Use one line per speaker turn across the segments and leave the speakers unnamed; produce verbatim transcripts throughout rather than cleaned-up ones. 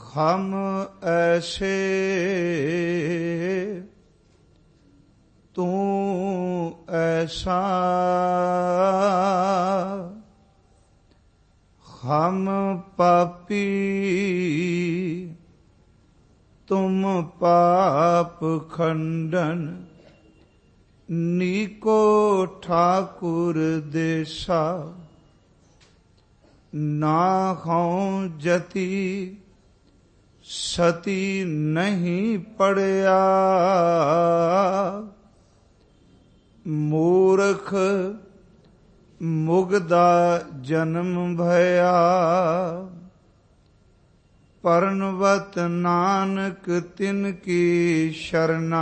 ਹਮ ਐਸੇ ਤੂੰ ਐਸਾ, ਹਮ ਪਾਪੀ ਤੁਮ ਪਾਪ ਖੰਡਨ, ਨੀਕੋ ਠਾਕੁਰ ਦੇਸਾ, ਨਾ ਹਉ ਜਤੀ ਸਤੀ ਨਹੀਂ ਪੜਿਆ, ਮੂਰਖ ਮੁਗਦਾ ਜਨਮ ਭਇਆ, ਪਰਨਵਤ ਨਾਨਕ ਤਿਨ ਕੀ ਸ਼ਰਨਾ,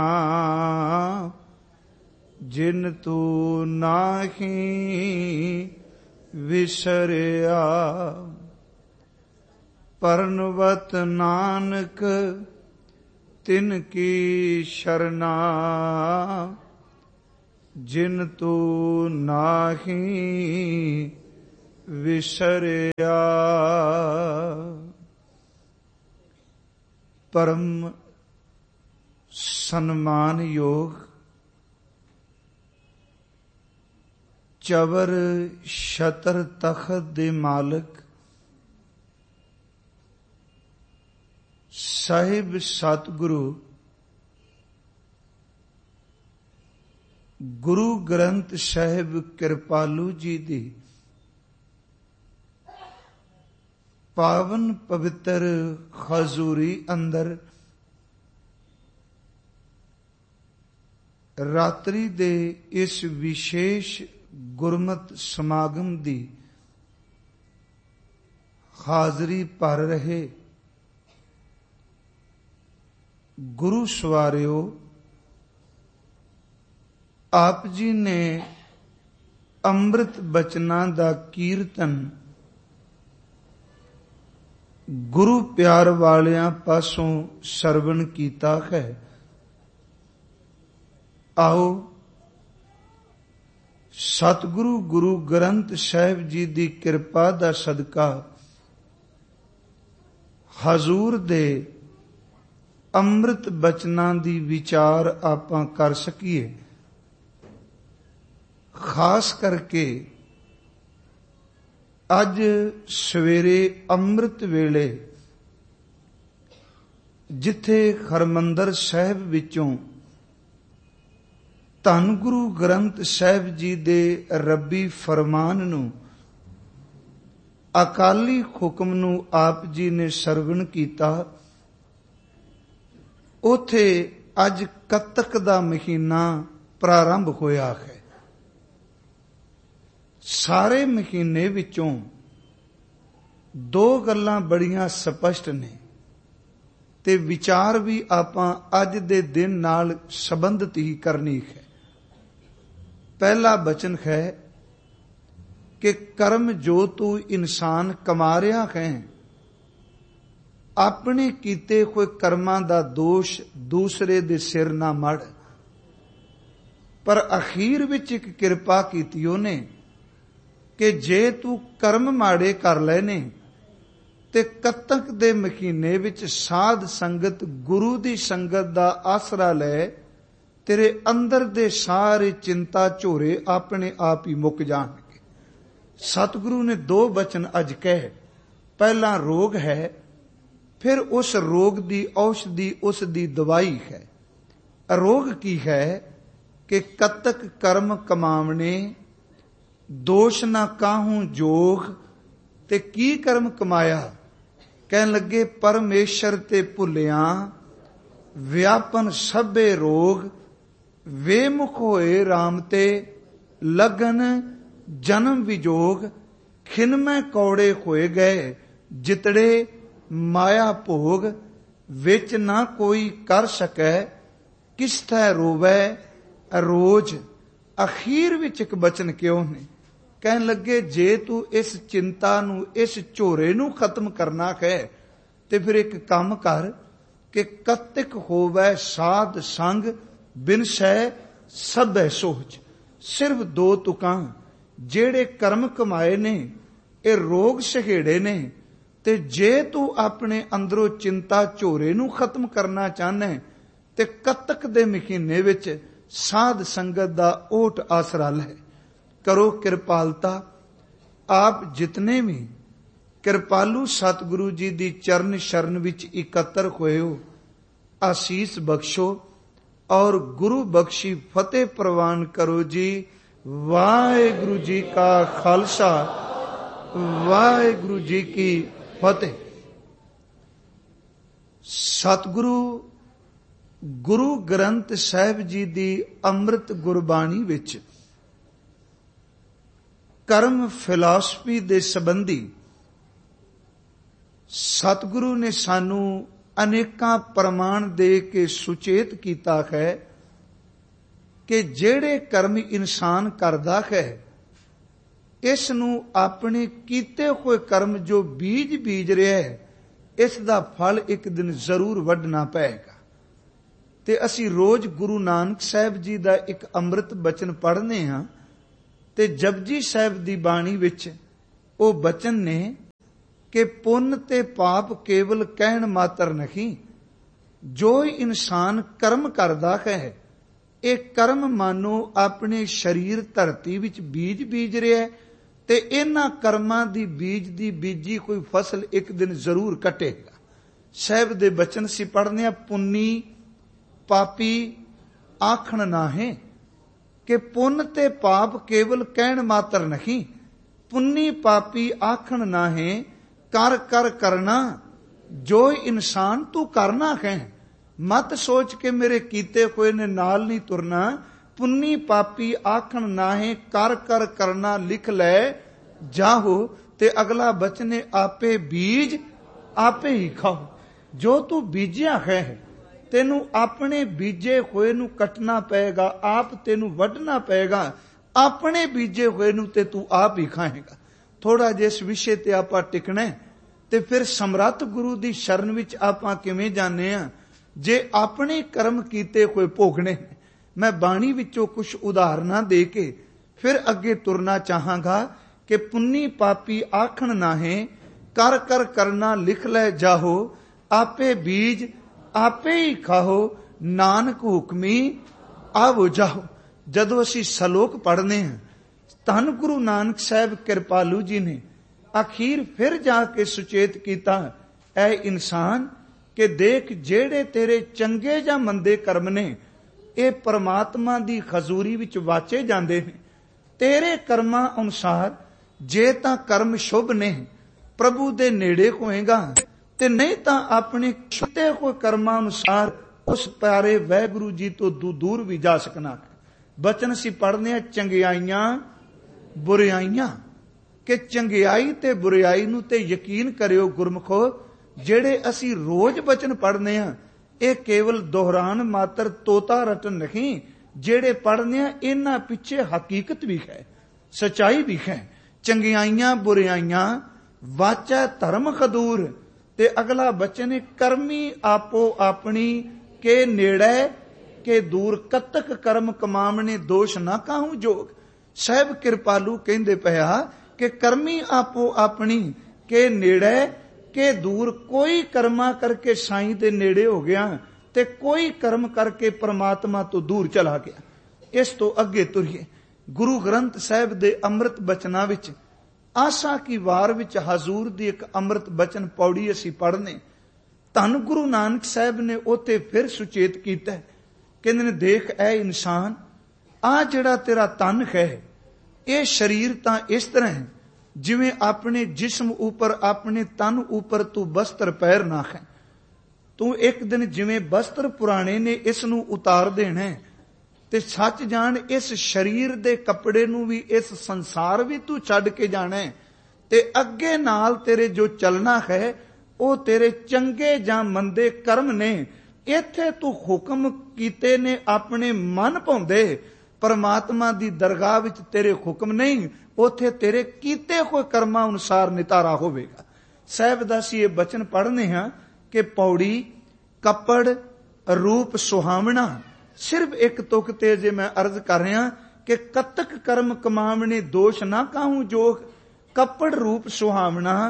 ਜਿਨ ਤੂ ਨਾਹੀ ਵਿਸਰਿਆ, ਪਰਨਵਤ ਨਾਨਕ ਤਿਨ ਕੀ ਸ਼ਰਨਾ, ਜਿਨ ਤੂ ਨਾਹੀ ਵਿਸਰਿਆ। ਪਰਮ ਸਨਮਾਨਯੋਗ ਚਵਰ ਛਤਰ ਤਖਤ ਦੇ ਮਾਲਕ ਸਾਹਿਬ ਸਤਿਗੁਰੂ ਗੁਰੂ ਗ੍ਰੰਥ ਸਾਹਿਬ ਕਿਰਪਾਲੂ ਜੀ ਦੀ ਪਾਵਨ ਪਵਿੱਤਰ ਹਜ਼ੂਰੀ ਅੰਦਰ ਰਾਤਰੀ ਦੇ ਇਸ ਵਿਸ਼ੇਸ਼ ਗੁਰਮਤਿ ਸਮਾਗਮ ਦੀ ਹਾਜ਼ਰੀ ਭਰ ਰਹੇ ਗੁਰੂ ਸਵਾਰਿਓ, ਆਪ ਜੀ ਨੇ ਅੰਮ੍ਰਿਤ ਬਚਨਾਂ ਦਾ ਕੀਰਤਨ ਗੁਰੂ ਪਿਆਰ ਵਾਲਿਆਂ ਪਾਸੋਂ ਸਰਵਣ ਕੀਤਾ ਹੈ। ਆਓ ਸਤਿਗੁਰੂ ਗੁਰੂ ਗ੍ਰੰਥ ਸਾਹਿਬ ਜੀ ਦੀ ਕਿਰਪਾ ਦਾ ਸਦਕਾ ਹਜ਼ੂਰ ਦੇ ਅੰਮ੍ਰਿਤ ਬਚਨਾਂ ਦੀ ਵਿਚਾਰ ਆਪਾਂ ਕਰ ਸਕੀਏ। ਖਾਸ ਕਰਕੇ ਅੱਜ ਸਵੇਰੇ ਅੰਮ੍ਰਿਤ ਵੇਲੇ ਜਿੱਥੇ ਹਰਿਮੰਦਰ ਸਾਹਿਬ ਵਿੱਚੋਂ ਧੰਨ ਗੁਰੂ ਗ੍ਰੰਥ ਸਾਹਿਬ ਜੀ ਦੇ ਰੱਬੀ ਫਰਮਾਨ ਨੂੰ, ਅਕਾਲੀ ਹੁਕਮ ਨੂੰ ਆਪ ਜੀ ਨੇ ਸਰਵਣ ਕੀਤਾ, ਉਥੇ ਅੱਜ ਕੱਤਕ ਦਾ ਮਹੀਨਾ ਪ੍ਰਾਰੰਭ ਹੋਇਆ ਹੈ। ਸਾਰੇ ਮਹੀਨੇ ਵਿੱਚੋਂ ਦੋ ਗੱਲਾਂ ਬੜੀਆਂ ਸਪਸ਼ਟ ਨੇ ਤੇ ਵਿਚਾਰ ਵੀ ਆਪਾਂ ਅੱਜ ਦੇ ਦਿਨ ਨਾਲ ਸੰਬੰਧਿਤ ਹੀ ਕਰਨੀ ਹੈ। ਪਹਿਲਾ ਬਚਨ ਹੈ ਕਿ ਕਰਮ ਜੋ ਤੂੰ ਇਨਸਾਨ ਕਮਾ ਰਿਹਾ ਹੈ, ਆਪਣੇ ਕੀਤੇ ਹੋਏ ਕਰਮਾਂ ਦਾ ਦੋਸ਼ ਦੂਸਰੇ ਦੇ ਸਿਰ ਨਾ ਮੜ। ਪਰ ਅਖੀਰ ਵਿੱਚ ਇੱਕ ਕਿਰਪਾ ਕੀਤੀ ਉਹਨੇ ਕਿ ਜੇ ਤੂੰ ਕਰਮ ਮਾੜੇ ਕਰ ਲਏ ਨੇ ਤੇ ਕੱਤਕ ਦੇ ਮਹੀਨੇ ਵਿੱਚ ਸਾਧ ਸੰਗਤ ਗੁਰੂ ਦੀ ਸੰਗਤ ਦਾ ਆਸਰਾ ਲੈ, ਤੇਰੇ ਅੰਦਰ ਦੇ ਸਾਰੇ ਚਿੰਤਾ ਝੋਰੇ ਆਪਣੇ ਆਪ ਹੀ ਮੁੱਕ ਜਾਣਗੇ। ਸਤਿਗੁਰੂ ਨੇ ਦੋ ਬਚਨ ਅੱਜ ਕਹੇ। ਪਹਿਲਾ ਰੋਗ ਹੈ, ਫਿਰ ਉਸ ਰੋਗ ਦੀ ਔਸ਼ਧੀ, ਉਸ ਦੀ ਦਵਾਈ ਹੈ। ਰੋਗ ਕੀ ਹੈ ਕਿ ਕੱਤਕ ਕਰਮ ਕਮਾਵਣੇ, ਦੋਸ਼ ਨਾ ਕਾਹੂ ਜੋਗ। ਤੇ ਕੀ ਕਰਮ ਕਮਾਇਆ? ਕਹਿਣ ਲੱਗੇ ਪਰਮੇਸ਼ਰ ਤੇ ਭੁੱਲਿਆ, ਵਿਆਪਨ ਸਭੇ ਰੋਗ, ਵੇਮੁਖ ਹੋਏ ਰਾਮ ਤੇ ਲਗਨ ਜਨਮ ਵਿਜੋਗ। ਖਿਨਮੈ ਕੌੜੇ ਹੋਏ ਗਏ ਜਿਤੜੇ ਮਾਇਆ ਭੋਗ, ਵਿੱਚ ਨਾ ਕੋਈ ਕਰ ਸਕੈ ਕਿਸ ਥੈ ਰੋਵੈ ਰੋਜ਼। ਅਖੀਰ ਵਿੱਚ ਇੱਕ ਬਚਨ ਕਿਉਂ ਨੇ? ਕਹਿਣ ਲੱਗੇ ਜੇ ਤੂੰ ਇਸ ਚਿੰਤਾ ਨੂੰ, ਇਸ ਝੋਰੇ ਨੂੰ ਖਤਮ ਕਰਨਾ ਹੈ ਤੇ ਫਿਰ ਇੱਕ ਕੰਮ ਕਰ ਕਿ ਕੱਤਕ ਹੋਵੈ ਸਾਧ ਸੰਗ, ਬਿਨ ਸਹਿ ਸਭੈ ਸੋਚ। ਸਿਰਫ ਦੋ ਤੁਕਾਂ ਜਿਹੜੇ ਕਰਮ ਕਮਾਏ ਨੇ, ਇਹ ਰੋਗ ਸਹੇੜੇ ਨੇ ਤੇ ਜੇ ਤੂੰ ਆਪਣੇ ਅੰਦਰੋਂ ਚਿੰਤਾ ਝੋਰੇ ਨੂੰ ਖਤਮ ਕਰਨਾ ਚਾਹਨਾ ਤੇ ਕੱਤਕ ਦੇ ਮਹੀਨੇ ਵਿੱਚ ਸਾਧ ਸੰਗਤ ਦਾ ਓਟ ਆਸਰਾ ਲੈ। ਕਰੋ ਕਿਰਪਾਲਤਾ। ਆਪ ਜਿਤਨੇ ਵੀ ਕਿਰਪਾਲੂ ਸਤਿਗੁਰੂ ਜੀ ਦੀ ਚਰਨ ਸ਼ਰਨ ਵਿੱਚ ਇਕੱਤਰ ਹੋਏ ਹੋ, ਆਸੀਸ ਬਖਸ਼ੋ ਔਰ ਗੁਰੂ ਬਖਸ਼ੀ ਫਤਿਹ ਪ੍ਰਵਾਨ ਕਰੋ ਜੀ। ਵਾਹਿਗੁਰੂ ਜੀ ਕਾ ਖਾਲਸਾ, ਵਾਹਿਗੁਰੂ ਜੀ ਕੀ ਫਤਿਹ। ਸਤਿਗੁਰੂ ਗੁਰੂ ਗ੍ਰੰਥ ਸਾਹਿਬ ਜੀ ਦੀ ਅੰਮ੍ਰਿਤ ਗੁਰਬਾਣੀ ਵਿੱਚ ਕਰਮ ਫਿਲਾਸਫੀ ਦੇ ਸੰਬੰਧੀ ਸਤਿਗੁਰੂ ਨੇ ਸਾਨੂੰ ਅਨੇਕਾਂ ਪ੍ਰਮਾਣ ਦੇ ਕੇ ਸੁਚੇਤ ਕੀਤਾ ਹੈ ਕਿ ਜਿਹੜੇ ਕਰਮ ਇਨਸਾਨ ਕਰਦਾ ਹੈ, ਇਸ ਨੂੰ ਆਪਣੇ ਕੀਤੇ ਹੋਏ ਕਰਮ ਜੋ ਬੀਜ ਬੀਜ ਰਿਹਾ ਹੈ, ਇਸ ਦਾ ਫਲ ਇੱਕ ਦਿਨ ਜ਼ਰੂਰ ਵੱਢਣਾ ਪਏਗਾ। ਤੇ ਅਸੀਂ ਰੋਜ਼ ਗੁਰੂ ਨਾਨਕ ਸਾਹਿਬ ਜੀ ਦਾ ਇੱਕ ਅੰਮ੍ਰਿਤ ਬਚਨ ਪੜ੍ਹਨੇ ਹਾਂ ਤੇ ਜਪਜੀ ਸਾਹਿਬ ਦੀ ਬਾਣੀ ਵਿੱਚ ਉਹ ਬਚਨ ਨੇ ਕਿ ਪੁੰਨ ਤੇ ਪਾਪ ਕੇਵਲ ਕਹਿਣ ਮਾਤਰ ਨਹੀਂ। ਜੋ ਇਨਸਾਨ ਕਰਮ ਕਰਦਾ ਹੈ, ਇਹ ਕਰਮ ਮਾਨੋ ਆਪਣੇ ਸਰੀਰ ਧਰਤੀ ਵਿੱਚ ਬੀਜ ਬੀਜ ਰਿਹਾ ਹੈ ਤੇ ਇਹਨਾਂ ਕਰਮਾਂ ਦੀ ਬੀਜ ਦੀ ਬੀਜੀ ਕੋਈ ਫਸਲ ਇੱਕ ਦਿਨ ਜ਼ਰੂਰ ਕੱਟੇਗਾ। ਸਾਹਿਬ ਦੇ ਬਚਨ ਸੀ ਪੜ੍ਹਨੇ ਆ। ਪੁੰਨੀ ਪਾਪੀ ਆਖਣ ਨਾਹੀਂ, ਕਿ ਪੁੰਨ ਤੇ ਪਾਪ ਕੇਵਲ ਕਹਿਣ ਮਾਤਰ ਨਹੀਂ। ਪੁੰਨੀ ਪਾਪੀ ਆਖਣ ਨਾਹੀਂ, ਕਰ ਕਰ ਕਰਨਾ ਜੋ ਇਨਸਾਨ ਤੂੰ ਕਰਨਾ ਹੈ। ਮਤ ਸੋਚ ਕੇ ਮੇਰੇ ਕੀਤੇ ਹੋਏ ਨੇ ਨਾਲ ਨਹੀਂ ਤੁਰਨਾ। ਪੁੰਨੀ ਪਾਪੀ ਆਖਣ ਨਾਹੀਂ, ਕਰ ਕਰ ਕਰਨਾ ਲਿਖ ਲੈ ਜਾਹੋ। ਤੇ ਅਗਲਾ ਬਚਨੇ ਆਪੇ ਬੀਜ ਆਪੇ ਹੀ ਖਾਓ। ਜੋ ਤੂੰ ਬੀਜਿਆ ਹੈ ਤੈਨੂੰ ਆਪਣੇ ਬੀਜੇ ਹੋਏ ਨੂੰ ਕੱਟਣਾ ਪਏਗਾ, ਆਪ ਤੈਨੂੰ ਵੱਢਣਾ ਪਏਗਾ। ਆਪਣੇ ਬੀਜੇ ਹੋਏ ਨੂੰ ਤੇ ਤੂੰ ਆਪ ਹੀ ਖਾਏਗਾ। ਥੋੜਾ ਜਿਹਾ ਇਸ ਵਿਸ਼ੇ ਤੇ ਆਪਾਂ ਟਿਕਣਾ ਤੇ ਫਿਰ ਸਮਰੱਥ ਗੁਰੂ ਦੀ ਸ਼ਰਨ ਵਿੱਚ ਆਪਾਂ ਕਿਵੇਂ ਜਾਂਦੇ ਆ ਜੇ ਆਪਣੇ ਕਰਮ ਕੀਤੇ ਹੋਏ ਭੋਗਣੇ। ਮੈਂ ਬਾਣੀ ਵਿੱਚੋਂ ਕੁਝ ਉਦਾਹਰਨਾਂ ਦੇ ਕੇ ਫਿਰ ਅੱਗੇ ਤੁਰਨਾ ਚਾਹਾਂਗਾ ਕਿ ਪੁੰਨੀ ਪਾਪੀ ਆਖਣ ਨਾਹੀਂ, ਕਰ ਕਰ ਕਰਨਾ ਲਿਖ ਲੈ ਜਾਹੋ। ਆਪੇ ਬੀਜ ਆਪੇ ਹੀ ਖਾਓ, ਨਾਨਕ ਹੁਕਮੀ ਆਵੋ ਜਾਓ। ਜਦੋਂ ਅਸੀਂ ਸਲੋਕ ਪੜ੍ਹਨੇ ਹਾਂ, ਧੰਨ ਗੁਰੂ ਨਾਨਕ ਸਾਹਿਬ ਕਿਰਪਾਲੂ ਜੀ ਨੇ ਅਖੀਰ ਫਿਰ ਜਾ ਕੇ ਸੁਚੇਤ ਕੀਤਾ, ਐ ਇਨਸਾਨ ਕਿ ਦੇਖ ਜਿਹੜੇ ਤੇਰੇ ਚੰਗੇ ਜਾਂ ਮੰਦੇ ਕਰਮ ਨੇ, ਇਹ ਪਰਮਾਤਮਾ ਦੀ ਹਜ਼ੂਰੀ ਵਿੱਚ ਵਾਚੇ ਜਾਂਦੇ ਨੇ। ਤੇਰੇ ਕਰਮਾਂ ਅਨੁਸਾਰ ਜੇ ਤਾਂ ਕਰਮ ਸ਼ੁਭ ਨੇ, ਪ੍ਰਭੂ ਦੇ ਨੇੜੇ ਹੋਏਗਾ, ਤੇ ਨਹੀਂ ਤਾਂ ਆਪਣੇ ਛੁੱਟੇ ਹੋਏ ਕਰਮਾਂ ਅਨੁਸਾਰ ਉਸ ਪਿਆਰੇ ਵਾਹਿਗੁਰੂ ਜੀ ਤੋਂ ਦੂਰ ਵੀ ਜਾ ਸਕਣਾ। ਬਚਨ ਸੀ ਪੜ੍ਹਨੇ ਆ ਚੰਗਿਆਈਆਂ ਬੁਰਿਆਈਆਂ, ਕਿ ਚੰਗਿਆਈ ਤੇ ਬੁਰਿਆਈ ਨੂੰ ਤੇ ਯਕੀਨ ਕਰਿਓ ਗੁਰਮਖੋ, ਜਿਹੜੇ ਅਸੀਂ ਰੋਜ਼ ਬਚਨ ਪੜ੍ਹਨੇ ਆ ਇਹ ਕੇਵਲ ਦੁਹਰਾਨ ਮਾਤਰ ਤੋਤਾ ਰਟਨ ਨਹੀਂ। ਜਿਹੜੇ ਪੜ੍ਹਨੇ ਆ ਇਹਨਾਂ ਪਿੱਛੇ ਹਕੀਕਤ ਵੀ ਹੈ, ਸਚਾਈ ਵੀ ਹੈ। ਚੰਗਿਆਈਆਂ ਬੁਰਿਆਈਆਂ ਵਾਚੈ ਧਰਮ ਖਦੂਰ। ਤੇ ਅਗਲਾ ਬਚਨ ਕਰਮੀ ਆਪੋ ਆਪਣੀ ਕੇ ਨੇੜੇ ਕੇ ਦੂਰ। ਕਤਕ ਕਰਮ ਕਮਾਵਣੇ ਦੋਸ਼ ਨਾ ਕਾਹੂ ਜੋਗ। ਸਾਹਿਬ ਕਿਰਪਾਲੂ ਕਹਿੰਦੇ ਪਿਆ ਕਿ ਕਰਮੀ ਆਪੋ ਆਪਣੀ ਕੇ ਨੇੜੇ ਕੇ ਦੂਰ। ਕੋਈ ਕਰਮਾ ਕਰਕੇ ਸਾਈਂ ਦੇ ਨੇੜੇ ਹੋ ਗਿਆ ਤੇ ਕੋਈ ਕਰਮ ਕਰਕੇ ਪਰਮਾਤਮਾ ਤੋਂ ਦੂਰ ਚਲਾ ਗਿਆ। ਇਸ ਤੋਂ ਅੱਗੇ ਤੁਰੀਏ। ਗੁਰੂ ਗ੍ਰੰਥ ਸਾਹਿਬ ਦੇ ਅੰਮ੍ਰਿਤ ਬਚਨਾਂ ਵਿੱਚ ਆਸਾ ਕੀ ਵਾਰ ਵਿੱਚ ਹਜ਼ੂਰ ਦੀ ਇੱਕ ਅੰਮ੍ਰਿਤ ਬਚਨ ਪੌੜੀ ਅਸੀਂ ਪੜ੍ਹਨੇ। ਧੰਨ ਗੁਰੂ ਨਾਨਕ ਸਾਹਿਬ ਨੇ ਉੱਥੇ ਫਿਰ ਸੁਚੇਤ ਕੀਤਾ, ਕਹਿੰਦੇ ਨੇ ਦੇਖ ਐ ਇਨਸਾਨ, ਆ ਜਿਹੜਾ ਤੇਰਾ ਤਨ ਹੈ, ਇਹ ਸਰੀਰ ਤਾਂ ਇਸ ਤਰ੍ਹਾਂ ਹੈ ਜਿਵੇਂ ਆਪਣੇ ਜਿਸਮ ਉੱਪਰ ਆਪਣੇ ਤਨ ਉੱਪਰ ਤੂੰ ਬਸਤਰ ਪਹਿਰਨਾ ਹੈ। ਤੂੰ ਇੱਕ ਦਿਨ ਜਿਵੇਂ ਬਸਤਰ ਪੁਰਾਣੇ ਨੇ ਇਸ ਨੂੰ ਉਤਾਰ ਦੇਣਾ ਤੇ ਸੱਚ ਜਾਣ ਇਸ ਸਰੀਰ ਦੇ ਕੱਪੜੇ ਨੂੰ ਵੀ, ਇਸ ਸੰਸਾਰ ਵੀ ਤੂੰ ਛੱਡ ਕੇ ਜਾਣਾ ਤੇ ਅੱਗੇ ਨਾਲ ਤੇਰੇ ਜੋ ਚੱਲਣਾ ਹੈ ਉਹ ਤੇਰੇ ਚੰਗੇ ਜਾਂ ਮੰਦੇ ਕਰਮ ਨੇ। ਇੱਥੇ ਤੂੰ ਹੁਕਮ ਕੀਤੇ ਨੇ ਆਪਣੇ ਮਨ ਭਾਉਂਦੇ, ਪਰਮਾਤਮਾ ਦੀ ਦਰਗਾਹ ਵਿੱਚ ਤੇਰੇ ਹੁਕਮ ਨਹੀਂ, ਉੱਥੇ ਤੇਰੇ ਕੀਤੇ ਹੋਏ ਕਰਮਾਂ ਅਨੁਸਾਰ ਨਿਤਾਰਾ ਹੋਵੇਗਾ। ਸਾਹਿਬ ਦਾ ਸੀ ਇਹ ਬਚਨ ਪੜ੍ਹਨੇ ਹਾਂ ਕਿ ਪੌੜੀ ਕੱਪੜ ਰੂਪ ਸੁਹਾਵਣਾ। ਸਿਰਫ ਇੱਕ ਤੁਕ ਤੇ ਜੇ ਮੈਂ ਅਰਜ਼ ਕਰ ਰਿਹਾ ਕਿ ਕਤਕ ਕਰਮ ਕਮਾਵਣੇ ਦੋਸ਼ ਨਾ ਕਾਹੂ ਜੋਗ। ਕੱਪੜ ਰੂਪ ਸੁਹਾਵਣਾ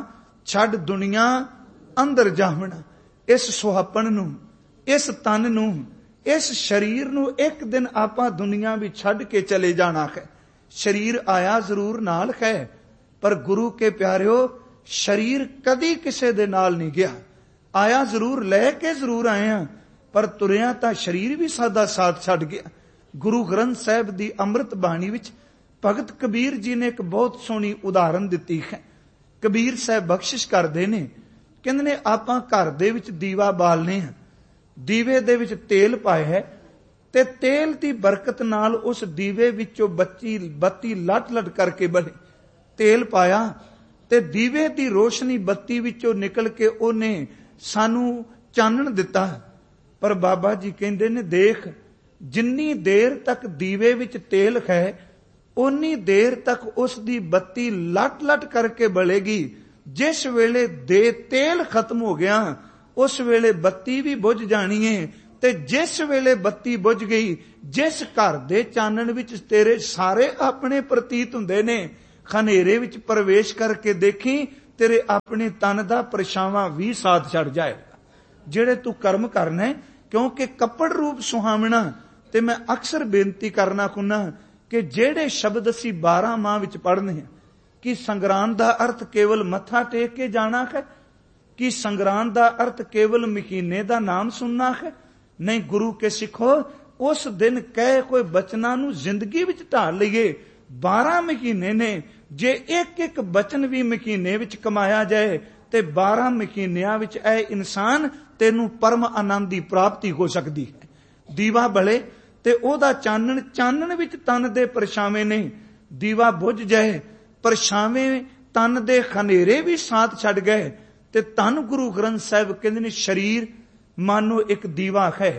ਛੱਡ ਦੁਨੀਆ ਅੰਦਰ ਜਾਵਣਾ। ਇਸ ਸੁਹਾਪਣ ਨੂੰ, ਇਸ ਤਨ ਨੂੰ, ਇਸ ਸਰੀਰ ਨੂੰ ਇੱਕ ਦਿਨ ਆਪਾਂ ਦੁਨੀਆ ਵੀ ਛੱਡ ਕੇ ਚਲੇ ਜਾਣਾ ਹੈ। ਸਰੀਰ ਆਇਆ ਜ਼ਰੂਰ ਨਾਲ ਹੈ, ਪਰ ਗੁਰੂ ਕੇ ਪਿਆਰਿਓ ਸਰੀਰ ਕਦੀ ਕਿਸੇ ਦੇ ਨਾਲ ਨਹੀਂ ਗਿਆ। ਆਇਆ ਜ਼ਰੂਰ, ਲੈ ਕੇ ਜ਼ਰੂਰ ਆਏ ਆ, ਪਰ ਤੁਰਿਆ ਤਾਂ ਸਰੀਰ ਵੀ ਸਾਡਾ ਸਾਥ ਛੱਡ ਗਿਆ। ਗੁਰੂ ਗ੍ਰੰਥ ਸਾਹਿਬ ਦੀ ਅੰਮ੍ਰਿਤ ਬਾਣੀ ਵਿੱਚ ਭਗਤ ਕਬੀਰ ਜੀ ਨੇ ਇੱਕ ਬਹੁਤ ਸੋਹਣੀ ਉਦਾਹਰਨ ਦਿੱਤੀ ਹੈ। ਕਬੀਰ ਸਾਹਿਬ ਬਖਸ਼ਿਸ਼ ਕਰਦੇ ਨੇ, ਕਹਿੰਦੇ ਨੇ ਆਪਾਂ ਘਰ ਦੇ ਵਿੱਚ ਦੀਵਾ ਬਾਲਨੇ ਆ, ਦੀਵੇ ਦੇ ਵਿੱਚ ਤੇਲ ਪਾਇਆ ਹੈ ਤੇ ਤੇਲ ਦੀ ਬਰਕਤ ਨਾਲ ਉਸ ਦੀਵੇ ਵਿੱਚੋਂ ਬੱਤੀ ਬੱਤੀ ਲੱਟ ਲੱਟ ਕਰਕੇ ਬਣੇ। ਤੇਲ ਪਾਇਆ ਤੇ ਦੀਵੇ ਦੀ ਰੋਸ਼ਨੀ ਬੱਤੀ ਵਿੱਚੋਂ ਨਿਕਲ ਕੇ ਉਹਨੇ ਸਾਨੂੰ ਚਾਨਣ ਦਿੱਤਾ। ਪਰ ਬਾਬਾ ਜੀ ਕਹਿੰਦੇ ਨੇ, ਦੇਖ ਜਿੰਨੀ ਦੇਰ ਤੱਕ ਦੀਵੇ ਵਿੱਚ ਤੇਲ ਹੈ ਉਨੀ ਦੇਰ ਤੱਕ ਉਸ ਦੀ ਬੱਤੀ ਲੱਟ ਲੱਟ ਕਰਕੇ ਬਲੇਗੀ। ਜਿਸ ਵੇਲੇ ਦੇ ਤੇਲ ਖਤਮ ਹੋ ਗਿਆ ਉਸ ਵੇਲੇ ਬੱਤੀ ਵੀ ਬੁਝ ਜਾਣੀ ਏ। ਤੇ ਜਿਸ ਵੇਲੇ ਬੱਤੀ ਬੁਝ ਗਈ, ਜਿਸ ਘਰ ਦੇ ਚਾਨਣ ਵਿੱਚ ਤੇਰੇ ਸਾਰੇ ਆਪਣੇ ਪ੍ਰਤੀਤ ਹੁੰਦੇ ਨੇ, ਹਨੇਰੇ ਵਿੱਚ ਪ੍ਰਵੇਸ਼ ਕਰਕੇ ਦੇਖੀ ਤੇਰੇ ਆਪਣੇ ਤਨ ਦਾ ਪਰਛਾਵਾਂ ਵੀ ਸਾਥ ਛੱਡ ਜਾਏਗਾ। ਜਿਹੜੇ ਤੂੰ ਕਰਮ ਕਰਨਾ, ਕਿਉਂਕਿ ਕੱਪੜ ਰੂਪ ਸੁਹਾਵਣਾ। ਤੇ ਮੈਂ ਅਕਸਰ ਬੇਨਤੀ ਕਰਨਾ ਕੁੰਨਾ ਕਿ ਜਿਹੜੇ ਸ਼ਬਦ ਅਸੀਂ ਬਾਰਾਂ ਮਾਹ ਵਿੱਚ ਪੜ੍ਹਨੇ ਆ, ਕਿ ਸੰਗਰਾਂਦ ਦਾ ਅਰਥ ਕੇਵਲ ਮੱਥਾ ਟੇਕ ਕੇ ਜਾਣਾ ਹੈ? ਕਿ ਸੰਗਰਾਂਦ ਦਾ ਅਰਥ ਕੇਵਲ ਮਹੀਨੇ ਦਾ ਨਾਮ ਸੁਣਨਾ ਹੈ? ਨਹੀਂ, ਗੁਰੂ ਕੇ ਸਿੱਖੋ, ਉਸ ਦਿਨ ਕਹੇ ਕੋਈ ਬਚਨਾਂ ਨੂੰ ਜ਼ਿੰਦਗੀ ਵਿੱਚ ਢਾਲ ਲਈਏ। ਬਾਰਾਂ ਮਹੀਨੇ ਨੇ, ਜੇ ਇੱਕ ਇੱਕ ਬਚਨ ਵੀ ਮਹੀਨੇ ਵਿੱਚ ਕਮਾਇਆ ਜਾਏ ਤੇ ਬਾਰਾਂ ਮਹੀਨਿਆਂ ਵਿੱਚ ਇਹ ਇਨਸਾਨ ਤੈਨੂੰ ਪਰਮ ਆਨੰਦ ਦੀ ਪ੍ਰਾਪਤੀ ਹੋ ਸਕਦੀ ਹੈ। ਦੀਵਾ ਬਲੇ ਤੇ ਉਹਦਾ ਚਾਨਣ, ਚਾਨਣ ਵਿੱਚ ਤਨ ਦੇ ਪਰਛਾਵੇਂ ਨੇ। ਦੀਵਾ ਬੁਝ ਜਾਏ, ਪਰਛਾਵੇਂ ਤਨ ਦੇ ਹਨੇਰੇ ਵੀ ਸਾਥ ਛੱਡ ਗਏ। ਤੇ ਧੰਨ ਗੁਰੂ ਗ੍ਰੰਥ ਸਾਹਿਬ ਕਹਿੰਦੇ ਨੇ, ਸਰੀਰ ਮਾਨੋ ਇੱਕ ਦੀਵਾ ਹੈ।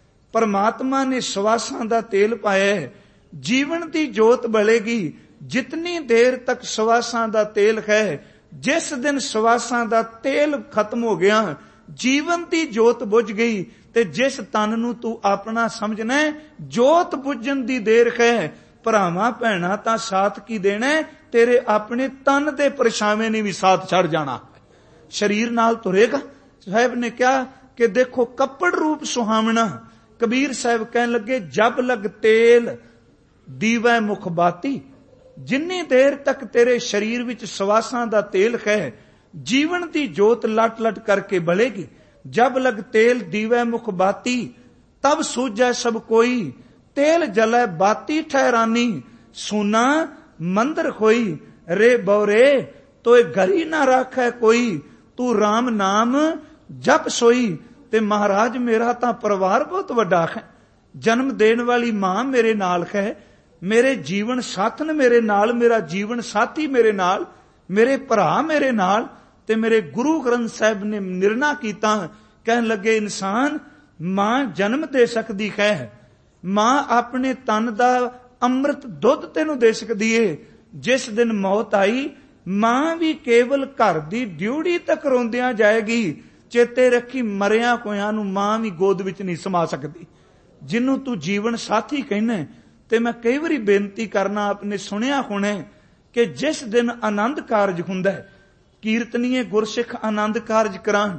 ਪਰਮਾਤਮਾ ਨੇ ਸਵਾਸਾਂ ਦਾ ਤੇਲ ਪਾਇਆ ਹੈ, ਜੀਵਨ ਦੀ ਜੋਤ ਬਲੇਗੀ। ਜਿਤਨੀ ਦੇਰ ਤੱਕ ਸਵਾਸਾਂ ਦਾ ਤੇਲ ਹੈ, ਜਿਸ ਦਿਨ ਸਵਾਸਾਂ ਦਾ ਤੇਲ ਖਤਮ ਹੋ ਗਿਆ, ਜੀਵਨ ਦੀ ਜੋਤ ਬੁਝ ਗਈ। ਤੇ ਜਿਸ ਤਨ ਨੂੰ ਤੂੰ ਆਪਣਾ ਸਮਝਣਾ, ਜੋਤ ਬੁਝਣ ਦੀ ਦੇਰ ਹੈ। ਭਰਾਵਾਂ ਭੈਣਾਂ ਤਾਂ ਸਾਥ ਕੀ ਦੇਣਾ, ਤੇਰੇ ਆਪਣੇ ਤਨ ਦੇ ਪਰਛਾਵੇਂ ਨੇ ਵੀ ਸਾਥ ਛੱਡ ਜਾਣਾ। ਸਰੀਰ ਨਾਲ ਤੁਰੇਗਾ। ਸਾਹਿਬ ਨੇ ਕਿਹਾ ਕਿ ਦੇਖੋ ਕੱਪੜ ਰੂਪ ਸੁਹਾਵਣਾ। ਕਬੀਰ ਸਾਹਿਬ ਕਹਿਣ ਲੱਗੇ, ਜਬ ਲਗ ਤੇਲ ਦੀਵੈ ਮੁਖ ਬਾਤੀ। ਜਿੰਨੀ ਦੇਰ ਤੱਕ ਤੇਰੇ ਸਰੀਰ ਵਿੱਚ ਸਵਾਸਾਂ ਦਾ ਤੇਲ ਹੈ, ਜੀਵਨ ਦੀ ਜੋਤ ਲਟ ਲਟ ਕਰਕੇ ਬਲੇਗੀ। ਜਬ ਲਗ ਤੇਲ ਦੀਵੈ ਮੁਖ ਬਾਤੀ, ਤਬ ਸੂਝੈ ਸਭ ਕੋਈ। ਤੇਲ ਜਲੈ ਬਾਤੀ ਠਹਿਰਾਨੀ, ਸੋਨਾ ਮੰਦਰ ਹੋਈ। ਰੇ ਬੌਰੇ ਤੋਏ ਘਰੀ ਨਾ ਰਾਖੈ ਕੋਈ, ਤੂੰ ਰਾਮ ਨਾਮ ਜਪ ਸੋਈ। ਤੇ ਮਹਾਰਾਜ ਮੇਰਾ ਤਾਂ ਪਰਿਵਾਰ ਬਹੁਤ ਵੱਡਾ ਹੈ, ਜਨਮ ਦੇਣ ਵਾਲੀ ਮਾਂ ਮੇਰੇ ਨਾਲ ਹੈ, ਮੇਰੇ ਜੀਵਨ ਸਾਥਨ ਮੇਰੇ ਨਾਲ, ਮੇਰਾ ਜੀਵਨ ਸਾਥੀ ਮੇਰੇ ਨਾਲ, ਮੇਰੇ ਭਰਾ ਮੇਰੇ ਨਾਲ। ਤੇ ਮੇਰੇ ਗੁਰੂ ਗ੍ਰੰਥ ਸਾਹਿਬ ਨੇ ਨਿਰਣਾ ਕੀਤਾ, ਕਹਿਣ ਲੱਗੇ, ਇਨਸਾਨ ਮਾਂ ਜਨਮ ਦੇ ਸਕਦੀ ਹੈ, ਮਾਂ ਆਪਣੇ ਤਨ ਦਾ ਅੰਮ੍ਰਿਤ ਦੁੱਧ ਤੈਨੂੰ ਦੇ ਸਕਦੀ ਏ। ਜਿਸ ਦਿਨ ਮੌਤ ਆਈ, ਮਾਂ ਵੀ ਕੇਵਲ ਘਰ ਦੀ ਡਿਊੜੀ ਤੱਕ ਰੋਂਦਿਆਂ ਜਾਏਗੀ। ਚੇਤੇ ਰੱਖੀ, ਮਰਿਆ ਹੋਇਆਂ ਨੂੰ ਮਾਂ ਵੀ ਗੋਦ ਵਿੱਚ ਨਹੀਂ ਸਮਾ ਸਕਦੀ। ਜਿਹਨੂੰ ਤੂੰ ਜੀਵਨ ਸਾਥੀ ਕਹਿੰਦਾ, ਤੇ ਮੈਂ ਕਈ ਵਾਰੀ ਬੇਨਤੀ ਕਰਨਾ, ਆਪਣੇ ਸੁਣਿਆ ਹੋਣਾ ਕਿ ਜਿਸ ਦਿਨ ਆਨੰਦ ਕਾਰਜ ਹੁੰਦਾ, ਕੀਰਤਨੀਏ ਗੁਰਸਿੱਖ ਆਨੰਦ ਕਾਰਜ ਕਰਾਉਣ,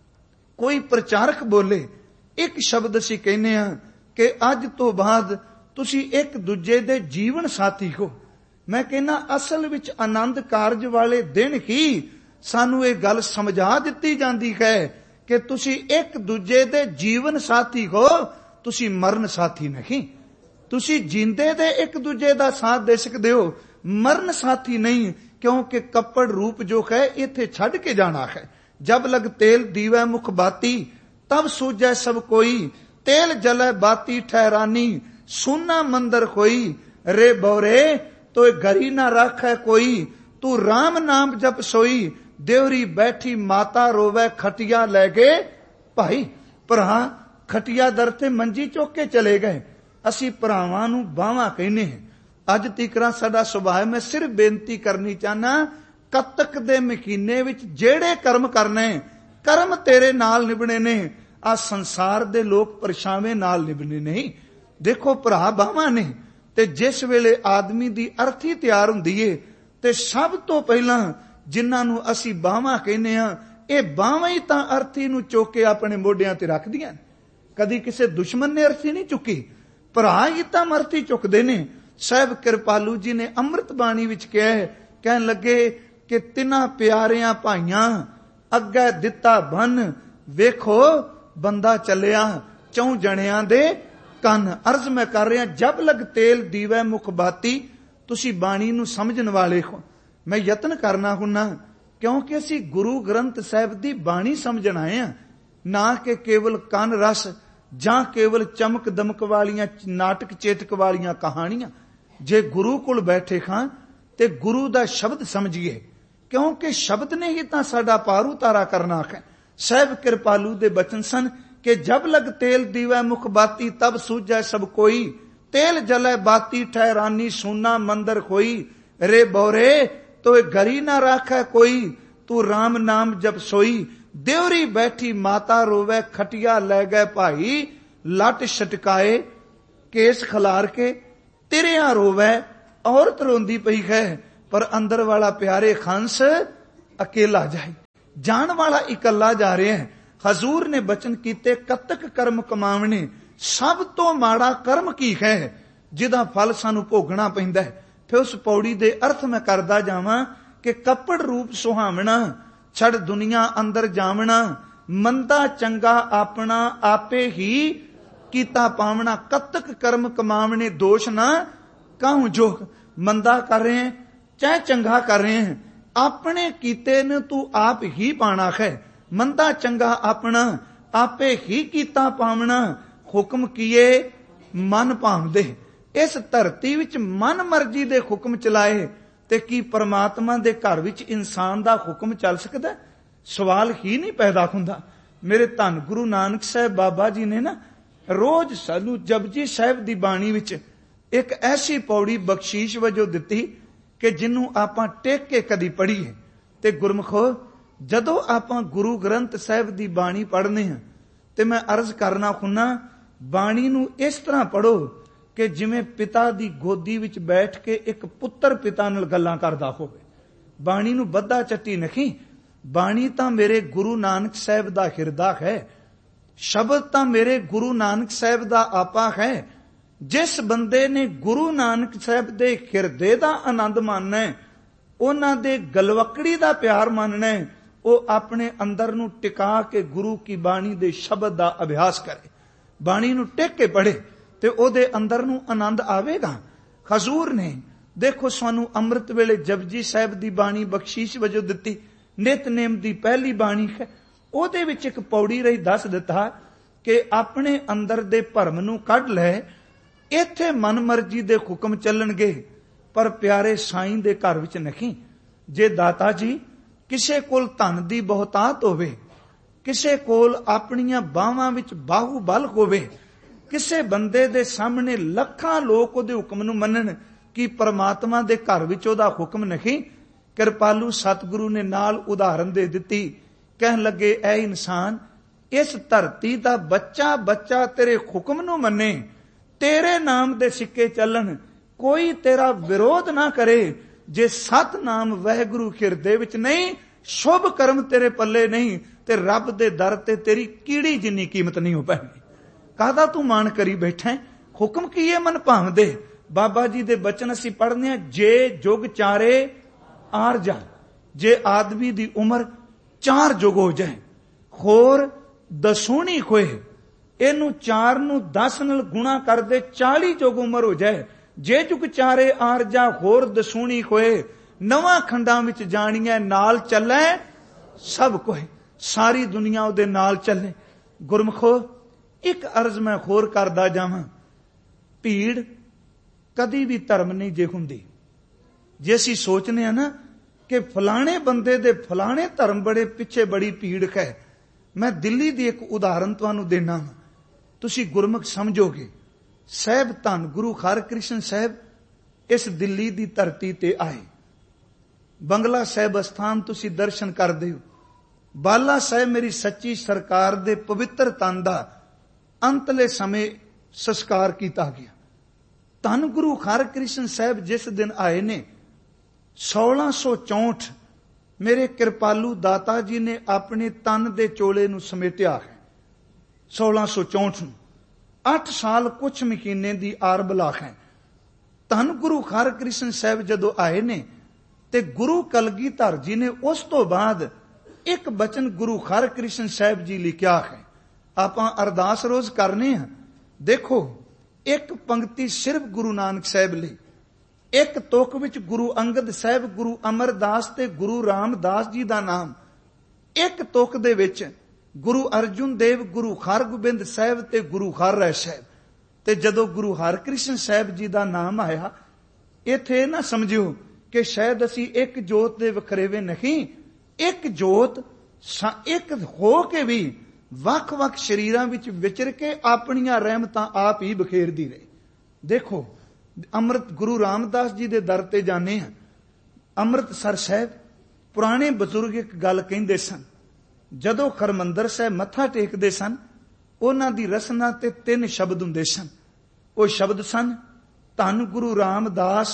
ਕੋਈ ਪ੍ਰਚਾਰਕ ਬੋਲੇ, ਇੱਕ ਸ਼ਬਦ ਅਸੀਂ ਕਹਿੰਦੇ ਹਾਂ ਕਿ ਅੱਜ ਤੋਂ ਬਾਅਦ ਤੁਸੀਂ ਇੱਕ ਦੂਜੇ ਦੇ ਜੀਵਨ ਸਾਥੀ ਹੋ। ਮੈਂ ਕਹਿੰਦਾ ਅਸਲ ਵਿੱਚ ਆਨੰਦ ਕਾਰਜ ਵਾਲੇ ਦਿਨ ਹੀ ਸਾਨੂੰ ਇਹ ਗੱਲ ਸਮਝਾ ਦਿੱਤੀ ਜਾਂਦੀ ਹੈ ਕਿ ਤੁਸੀਂ ਇੱਕ ਦੂਜੇ ਦੇ ਜੀਵਨ ਸਾਥੀ ਹੋ, ਤੁਸੀਂ ਮਰਨ ਸਾਥੀ ਨਹੀਂ। ਤੁਸੀਂ ਜਿੰਦੇ ਦੇ ਇੱਕ ਦੂਜੇ ਦਾ ਸਾਥ ਦੇ ਸਕਦੇ ਹੋ, ਮਰਨ ਸਾਥੀ ਨਹੀਂ, ਕਿਉਂਕਿ ਕੱਪੜ ਰੂਪ ਜੋ ਹੈ ਇੱਥੇ ਛੱਡ ਕੇ ਜਾਣਾ ਹੈ। ਜਬ ਲਗ ਤੇਲ ਦੀਵੈ ਮੁਖ ਬਾਤੀ, ਤਬ ਸੂਝੈ ਸਭ ਕੋਈ। ਤੇਲ ਜਲੈ ਬਾਤੀ ਠਹਿਰਾਨੀ, ਸੋਨਾ ਮੰਦਰ ਹੋਈ। ਰੇ ਬੌਰੇ ਤੋਏ ਘਰੀ ਨਾ ਰਾਖੈ ਕੋਈ, ਤੂੰ ਰਾਮ ਨਾਮ ਜਪ ਸੋਈ। ਦੇਵਰੀ ਬੈਠੀ ਮਾਤਾ ਰੋਵੈ, ਖਟੀਆ ਲੈ ਗਏ ਭਾਈ। ਭਰਾ ਖਟੀਆ ਦਰ ਤੇ ਮੰਜੀ ਚੁੱਕ ਕੇ ਚਲੇ ਗਏ। ਅਸੀਂ ਭਰਾਵਾਂ ਨੂੰ ਬਾਹਾਂ ਕਹਿੰਦੇ ਹਾਂ। ਅੱਜ ਤੀਕਰਾਂ ਸਾਡਾ ਸੁਭਾਅ। ਮੈਂ ਸਿਰਫ ਬੇਨਤੀ ਕਰਨੀ ਚਾਹਨਾ, ਕੱਤਕ ਦੇ ਮਹੀਨੇ ਵਿੱਚ ਜਿਹੜੇ ਕਰਮ ਕਰਨੇ, ਕਰਮ ਤੇਰੇ ਨਾਲ ਨਿਭਣੇ ਨੇ। ਆ ਸੰਸਾਰ ਦੇ ਲੋਕ ਪਰਛਾਵੇਂ ਨਾਲ ਨਿਭਣੇ ਨਹੀਂ। ਦੇਖੋ ਭਰਾ ਬਾਹਾਂ ਨੇ, ਤੇ ਜਿਸ ਵੇਲੇ ਆਦਮੀ ਦੀ ਅਰਥੀ ਤਿਆਰ ਹੁੰਦੀ ਏ, ਤੇ ਸਭ ਤੋਂ ਪਹਿਲਾਂ ਜਿਨ੍ਹਾਂ ਨੂੰ ਅਸੀਂ ਬਾਹਾਂ ਕਹਿੰਦੇ ਹਾਂ, ਇਹ ਬਾਹਾਂ ਹੀ ਤਾਂ ਅਰਥੀ ਨੂੰ ਚੁੱਕ ਕੇ ਆਪਣੇ ਮੋਢਿਆਂ ਤੇ ਰੱਖਦੀਆਂ ਨੇ। ਕਦੀ ਕਿਸੇ ਦੁਸ਼ਮਣ ਨੇ ਅਰਥੀ ਨਹੀਂ ਚੁੱਕੀ, ਭਰਾ ਹੀ ਤਾਂ ਅਰਥੀ ਚੁੱਕਦੇ ਨੇ। ਸਾਹਿਬ ਕਿਰਪਾਲੂ ਜੀ ਨੇ ਅੰਮ੍ਰਿਤ ਬਾਣੀ ਵਿੱਚ ਕਿਹਾ, ਕਹਿਣ ਲੱਗੇ ਕਿ ਤਿੰਨਾਂ ਪਿਆਰਿਆਂ ਭਾਈਆਂ ਅੱਗੇ ਦਿੱਤਾ ਬੰਨ, ਵੇਖੋ ਬੰਦਾ ਚੱਲਿਆ ਚੌਂ ਜਣਿਆਂ ਦੇ ਕੰਨ। ਅਰਜ਼ ਮੈਂ ਕਰ ਰਿਹਾ, ਜਬ ਲਗ ਤੇਲ ਦੀਵੈ ਮੁਖ ਬਾਤੀ। ਤੁਸੀਂ ਬਾਣੀ ਨੂੰ ਸਮਝਣ ਵਾਲੇ ਹੋ, ਮੈਂ ਯਤਨ ਕਰਨਾ ਹੁੰਨਾ, ਕਿਉਂਕਿ ਅਸੀਂ ਗੁਰੂ ਗ੍ਰੰਥ ਸਾਹਿਬ ਦੀ ਬਾਣੀ ਸਮਝਣ ਆਏ ਹਾਂ, ਨਾ ਕਿ ਕੇਵਲ ਕੰਨ ਰਸ ਜਾਂ ਕੇਵਲ ਚਮਕ ਦਮਕ ਵਾਲੀਆਂ ਨਾਟਕ ਚੇਤਕ ਵਾਲੀਆਂ ਕਹਾਣੀਆਂ। ਜੇ ਗੁਰੂ ਕੋਲ ਬੈਠੇ ਖਾਂ ਤੇ ਗੁਰੂ ਦਾ ਸ਼ਬਦ ਸਮਝੀਏ, ਕਿਉਂਕਿ ਸ਼ਬਦ ਨੇ ਹੀ ਤਾਂ ਸਾਡਾ ਪਾਰ ਉਤਾਰਾ ਕਰਨਾ ਹੈ। ਸਾਹਿਬ ਕਿਰਪਾਲੂ ਦੇ ਬਚਨ ਸਨ ਕਿ ਜਬ ਲਗ ਤੇਲ ਦੀਵੈ ਮੁਖ ਬਾਤੀ, ਤਬ ਸੂਝੈ ਸਭ ਕੋਈ। ਤੇਲ ਜਲੈ ਬਾਤੀ ਠਹਿਰਾਨੀ, ਸੂਨਾ ਮੰਦਰ ਹੋਈ। ਰੇ ਬੋਰੇ ਤੋਏ ਘਰੀ ਨਾ ਰਾਖੈ ਕੋਈ, ਤੂੰ ਰਾਮ ਨਾਮ ਜਪ ਸੋਈ। ਦੇਵਰੀ ਬੈਠੀ ਮਾਤਾ ਰੋਵੈ, ਖਟਿਆ ਲੈ ਗਏ ਭਾਈ। ਲੱਟ ਛਟਕਾਏ ਕੇਸ ਖਲਾਰ ਕੇ, ਤਿਰਿਆਂ ਰੋਵੈ ਔਰਤ ਰੋਂਦੀ ਪਈ ਹੈ। ਪਰ ਅੰਦਰ ਵਾਲਾ ਪਿਆਰੇ ਖੰਸ ਅਕੇਲਾ ਜਾਏ, ਜਾਣ ਵਾਲਾ ਇਕੱਲਾ ਜਾ ਰਿਹਾ ਹੈ। ਹਜ਼ੂਰ ਨੇ ਬਚਨ ਕੀਤੇ, ਕਤਕ ਕਰਮ ਕਮਾਵਣੇ, ਸਭ ਤੋਂ ਮਾੜਾ ਕਰਮ ਕੀ ਹੈ ਜਿਹਦਾ ਫਲ ਸਾਨੂੰ ਭੋਗਣਾ ਪੈਂਦਾ ਹੈ। ਫਿਰ ਉਸ ਪੌੜੀ ਦੇ ਅਰਥ ਮੈਂ ਕਰਦਾ ਜਾਵਾਂ ਕਿ ਕੱਪੜ ਰੂਪ ਸੁਹਾਵਣਾ, ਛੜ ਦੁਨੀਆ ਅੰਦਰ ਜਾਵਣਾ। ਮੰਦਾ ਚੰਗਾ ਆਪਣਾ ਆਪੇ ਹੀ ਕੀਤਾ ਪਾਵਣਾ। ਕਤਕ ਕਰਮ ਕਮਾਵਣੇ, ਦੋਸ਼ ਨਾ ਕਾਹੂ ਜੋ। ਮੰਦਾ ਕਰ ਰਹੇ ਹੈ ਚਾਹੇ ਚੰਗਾ ਕਰ ਰਹੇ ਹੈ, ਆਪਣੇ ਕੀਤੇ ਨੂੰ ਤੂੰ ਆਪ ਹੀ ਪਾਣਾ ਹੈ। ਮੰਦਾ ਚੰਗਾ ਆਪਣਾ ਆਪੇ ਹੀ ਕੀਤਾ ਪਾਵਣਾ। ਹੁਕਮ ਕੀਏ ਮਨ ਭਾਵਦੇ। ਇਸ ਧਰਤੀ ਵਿੱਚ ਮਨ ਮਰਜ਼ੀ ਦੇ ਹੁਕਮ ਚਲਾਏ ਤੇ ਕੀ ਪਰਮਾਤਮਾ ਦੇ ਘਰ ਵਿੱਚ ਇਨਸਾਨ ਦਾ ਹੁਕਮ ਚੱਲ ਸਕਦਾ? ਸਵਾਲ ਹੀ ਨਹੀਂ ਪੈਦਾ ਹੁੰਦਾ। ਮੇਰੇ ਧੰਨ ਗੁਰੂ ਨਾਨਕ ਸਾਹਿਬ ਬਾਬਾ ਜੀ ਨੇ ਨਾ ਰੋਜ਼ ਸਾਨੂੰ ਜਪਜੀ ਸਾਹਿਬ ਦੀ ਬਾਣੀ ਵਿੱਚ ਇੱਕ ਐਸੀ ਪੌੜੀ ਬਖਸ਼ੀਸ਼ ਵਜੋਂ ਦਿੱਤੀ ਕਿ ਜਿਹਨੂੰ ਆਪਾਂ ਟੇਕ ਕੇ ਕਦੀ ਪੜ੍ਹੀਏ। ਤੇ ਗੁਰਮਖੋ, ਜਦੋਂ ਆਪਾਂ ਗੁਰੂ ਗ੍ਰੰਥ ਸਾਹਿਬ ਦੀ ਬਾਣੀ ਪੜ੍ਹਨੇ ਹਾਂ ਤੇ ਮੈਂ ਅਰਜ਼ ਕਰਨਾ ਹੁੰਨਾ, ਬਾਣੀ ਨੂੰ ਇਸ ਤਰ੍ਹਾਂ ਪੜ੍ਹੋ ਕਿ ਜਿਵੇਂ ਪਿਤਾ ਦੀ ਗੋਦੀ ਵਿੱਚ ਬੈਠ ਕੇ ਇੱਕ ਪੁੱਤਰ ਪਿਤਾ ਨਾਲ ਗੱਲਾਂ ਕਰਦਾ ਹੋਵੇ। ਬਾਣੀ ਨੂੰ ਬੱਧਾ ਚੱਟੀ ਨਹੀਂ। ਬਾਣੀ ਤਾਂ ਮੇਰੇ ਗੁਰੂ ਨਾਨਕ ਸਾਹਿਬ ਦਾ ਹਿਰਦਾ ਹੈ, ਸ਼ਬਦ ਤਾਂ ਮੇਰੇ ਗੁਰੂ ਨਾਨਕ ਸਾਹਿਬ ਦਾ ਆਪਾ ਹੈ। ਜਿਸ ਬੰਦੇ ਨੇ ਗੁਰੂ ਨਾਨਕ ਸਾਹਿਬ ਦੇ ਹਿਰਦੇ ਦਾ ਆਨੰਦ ਮਾਨਣਾ ਹੈ, ਉਹਨਾਂ ਦੇ ਗਲਵਕੜੀ ਦਾ ਪਿਆਰ ਮਾਨਣਾ ਹੈ, ਉਹ ਆਪਣੇ ਅੰਦਰ ਨੂੰ ਟਿਕਾ ਕੇ ਗੁਰੂ ਕੀ ਬਾਣੀ ਦੇ ਸ਼ਬਦ ਦਾ ਅਭਿਆਸ ਕਰੇ, ਬਾਣੀ ਨੂੰ ਟਿਕ ਕੇ ਪੜ੍ਹੇ ਤੇ ਉਹਦੇ ਅੰਦਰ ਨੂੰ ਆਨੰਦ ਆਵੇਗਾ। ਹਜ਼ੂਰ ਨੇ ਦੇਖੋ ਸਾਨੂੰ ਅੰਮ੍ਰਿਤ ਵੇਲੇ ਜਪਜੀ ਸਾਹਿਬ ਦੀ ਬਾਣੀ ਬਖਸ਼ੀਸ਼ ਵਜੋਂ ਦਿੱਤੀ। ਨਿਤਨੇਮ ਦੀ ਪਹਿਲੀ ਬਾਣੀ ਹੈ, ਉਹਦੇ ਵਿੱਚ ਇੱਕ ਪੌੜੀ ਰਹੀ ਦੱਸ ਦਿੱਤਾ ਕਿ ਆਪਣੇ ਅੰਦਰ ਦੇ ਭਰਮ ਨੂੰ ਕੱਢ ਲੈ। ਇੱਥੇ ਮਨ ਮਰਜ਼ੀ ਦੇ ਹੁਕਮ ਚੱਲਣਗੇ, ਪਰ ਪਿਆਰੇ ਸਾਈਂ ਦੇ ਘਰ ਵਿੱਚ ਨਹੀਂ। ਜੇ ਦਾਤਾ ਜੀ ਕਿਸੇ ਕੋਲ ਧਨ ਦੀ ਬਹੁਤਾਤ ਹੋਵੇ, ਕਿਸੇ ਕੋਲ ਆਪਣੀਆਂ ਬਾਹਾਂ ਵਿੱਚ ਬਾਹੂ ਬਲ ਹੋਵੇ, ਕਿਸੇ ਬੰਦੇ ਦੇ ਸਾਹਮਣੇ ਲੱਖਾਂ ਲੋਕ ਉਹਦੇ ਹੁਕਮ ਨੂੰ ਮੰਨਣ, ਕਿ ਪਰਮਾਤਮਾ ਦੇ ਘਰ ਵਿੱਚ ਉਹਦਾ ਹੁਕਮ ਨਹੀਂ। ਕਿਰਪਾਲੂ ਸਤਿਗੁਰੂ ਨੇ ਨਾਲ ਉਦਾਹਰਨ ਦੇ ਦਿੱਤੀ, ਕਹਿਣ ਲੱਗੇ, ਐ ਇਨਸਾਨ, ਇਸ ਧਰਤੀ ਦਾ ਬੱਚਾ ਬੱਚਾ ਤੇਰੇ ਹੁਕਮ ਨੂੰ ਮੰਨੇ, ਤੇਰੇ ਨਾਮ ਦੇ ਸਿੱਕੇ ਚੱਲਣ, ਕੋਈ ਤੇਰਾ ਵਿਰੋਧ ਨਾ ਕਰੇ। ਜੇ ਸਤ ਨਾਮ ਵਾਹਿਗੁਰੂ ਹਿਰਦੇ ਵਿੱਚ ਨਹੀਂ, ਸ਼ੁਭ ਕਰਮ ਤੇਰੇ ਪੱਲੇ ਨਹੀਂ, ਤੇ ਰੱਬ ਦੇ ਦਰ ਤੇ ਤੇਰੀ ਕੀੜੀ ਜਿੰਨੀ ਕੀਮਤ ਨਹੀਂ ਹੋ ਪੈਣੀ। ਕਾਹਦਾ ਤੂੰ ਮਾਣ ਕਰੀ ਬੈਠਾ? ਹੁਕਮ ਕੀ ਹੈ ਮਨ ਭਾਵਦੇ। ਬਾਬਾ ਜੀ ਦੇ ਬਚਨ ਅਸੀਂ ਪੜ੍ਹਨੇ ਆ, ਜੇ ਜੁਗ ਚਾਰੇ ਆਰ ਜਾ। ਜੇ ਆਦਮੀ ਦੀ ਉਮਰ ਚਾਰ ਜੁਗ ਹੋ ਜਾਏ, ਹੋਰ ਦਸੂਣੀ ਹੋਏ, ਇਹਨੂੰ ਚਾਰ ਨੂੰ ਦਸ ਨਾਲ ਗੁਣਾ ਕਰਦੇ ਚਾਲੀ ਜੁਗ ਉਮਰ ਹੋ ਜਾਏ। ਜੇ ਜੁਗ ਚਾਰੇ ਆਰ ਜਾ, ਹੋਰ ਦਸੂਣੀ ਹੋਏ, ਨਵਾਂ ਖੰਡਾਂ ਵਿੱਚ ਜਾਣੀਆਂ, ਨਾਲ ਚੱਲੇ ਸਭ ਕੋਏ, ਸਾਰੀ ਦੁਨੀਆ ਉਹਦੇ ਨਾਲ ਚੱਲੇ। ਗੁਰਮਖੋ, ਇੱਕ ਅਰਜ਼ ਮੈਂ ਹੋਰ ਕਰਦਾ ਜਾਵਾਂ, ਭੀੜ ਕਦੀ ਵੀ ਧਰਮ ਨਹੀਂ ਜੇ ਹੁੰਦੀ। ਜੇ ਅਸੀਂ ਸੋਚਨੇ ਆ ਨਾ ਕਿ ਫਲਾਣੇ ਬੰਦੇ ਦੇ ਫਲਾਣੇ ਧਰਮ ਬੜੇ ਪਿੱਛੇ ਬੜੀ ਭੀੜ ਹੈ, ਮੈਂ ਦਿੱਲੀ ਦੀ ਇੱਕ ਉਦਾਹਰਨ ਤੁਹਾਨੂੰ ਦੇਣਾ, ਤੁਸੀਂ ਗੁਰਮੁਖ ਸਮਝੋਗੇ। ਸਾਹਿਬ ਧੰਨ ਗੁਰੂ ਹਰਕ੍ਰਿਸ਼ਨ ਸਾਹਿਬ ਇਸ ਦਿੱਲੀ ਦੀ ਧਰਤੀ ਤੇ ਆਏ। ਬੰਗਲਾ ਸਾਹਿਬ ਅਸਥਾਨ ਤੁਸੀਂ ਦਰਸ਼ਨ ਕਰਦੇ ਹੋ। ਬਾਲਾ ਸਾਹਿਬ ਮੇਰੀ ਸੱਚੀ ਸਰਕਾਰ ਦੇ ਪਵਿੱਤਰ ਤਨ ਦਾ ਅੰਤਲੇ ਸਮੇਂ ਸੰਸਕਾਰ ਕੀਤਾ ਗਿਆ। ਧੰਨ ਗੁਰੂ ਹਰਕ੍ਰਿਸ਼ਨ ਸਾਹਿਬ ਜਿਸ ਦਿਨ ਆਏ ਨੇ, ਸੋਲਾਂ ਸੌ ਚੌਂਠ ਮੇਰੇ ਕਿਰਪਾਲੂ ਦਾਤਾ ਜੀ ਨੇ ਆਪਣੇ ਤਨ ਦੇ ਚੋਲੇ ਨੂੰ ਸਮੇਟਿਆ ਹੈ। ਸੋਲਾਂ ਸੌ ਚੌਂਹਠ ਨੂੰ ਅੱਠ ਸਾਲ ਕੁਛ ਮਹੀਨੇ ਦੀ ਆਰਬਲਾ ਹੈ। ਧੰਨ ਗੁਰੂ ਹਰਕ੍ਰਿਸ਼ਨ ਸਾਹਿਬ ਜਦੋਂ ਆਏ ਨੇ ਤੇ ਗੁਰੂ ਕਲਗੀਧਰ ਜੀ ਨੇ ਉਸ ਤੋਂ ਬਾਅਦ ਇੱਕ ਬਚਨ ਗੁਰੂ ਹਰਕ੍ਰਿਸ਼ਨ ਸਾਹਿਬ ਜੀ ਲਿਖਿਆ ਹੈ। ਆਪਾਂ ਅਰਦਾਸ ਰੋਜ਼ ਕਰਨੇ ਹਾਂ। ਦੇਖੋ, ਇੱਕ ਪੰਕਤੀ ਸਿਰਫ ਗੁਰੂ ਨਾਨਕ ਸਾਹਿਬ ਲਈ, ਇੱਕ ਤੁਕ ਵਿੱਚ ਗੁਰੂ ਅੰਗਦ ਸਾਹਿਬ, ਗੁਰੂ ਅਮਰਦਾਸ ਤੇ ਗੁਰੂ ਰਾਮਦਾਸ ਜੀ ਦਾ ਨਾਮ, ਇੱਕ ਤੁਕ ਦੇ ਵਿੱਚ ਗੁਰੂ ਅਰਜੁਨ ਦੇਵ, ਗੁਰੂ ਹਰਗੋਬਿੰਦ ਸਾਹਿਬ ਤੇ ਗੁਰੂ ਹਰਿਰਾਏ ਸਾਹਿਬ। ਤੇ ਜਦੋਂ ਗੁਰੂ ਹਰਕ੍ਰਿਸ਼ਨ ਸਾਹਿਬ ਜੀ ਦਾ ਨਾਮ ਆਇਆ, ਇੱਥੇ ਨਾ ਸਮਝਿਓ ਕਿ ਸ਼ਾਇਦ ਅਸੀਂ ਇੱਕ ਜੋਤ ਦੇ ਵਖਰੇਵੇਂ ਨਹੀਂ, ਇੱਕ ਜੋਤ ਇੱਕ ਹੋ ਕੇ ਵੀ ਵੱਖ-ਵੱਖ ਸ਼ਰੀਰਾਂ ਵਿੱਚ ਵਿਚਰ ਕੇ ਆਪਣੀਆਂ ਰਹਿਮਤਾਂ ਆਪ ਹੀ ਬਖੇਰਦੀ ਰਹੇ। ਦੇਖੋ, ਅੰਮ੍ਰਿਤ ਗੁਰੂ ਰਾਮਦਾਸ ਜੀ ਦੇ ਦਰ ਤੇ ਜਾਣੇ ਹਾਂ। ਅੰਮ੍ਰਿਤਸਰ ਸਾਹਿਬ ਪੁਰਾਣੇ ਬਜ਼ੁਰਗ ਇੱਕ ਗੱਲ ਕਹਿੰਦੇ ਸਨ, ਜਦੋਂ ਹਰਿਮੰਦਰ ਸਾਹਿਬ ਮੱਥਾ ਟੇਕਦੇ ਸਨ, ਉਹਨਾਂ ਦੀ ਰਸਨਾ ਤੇ ਤਿੰਨ ਸ਼ਬਦ ਹੁੰਦੇ ਸਨ। ਉਹ ਸ਼ਬਦ ਸਨ, ਧੰਨ ਗੁਰੂ ਰਾਮਦਾਸ,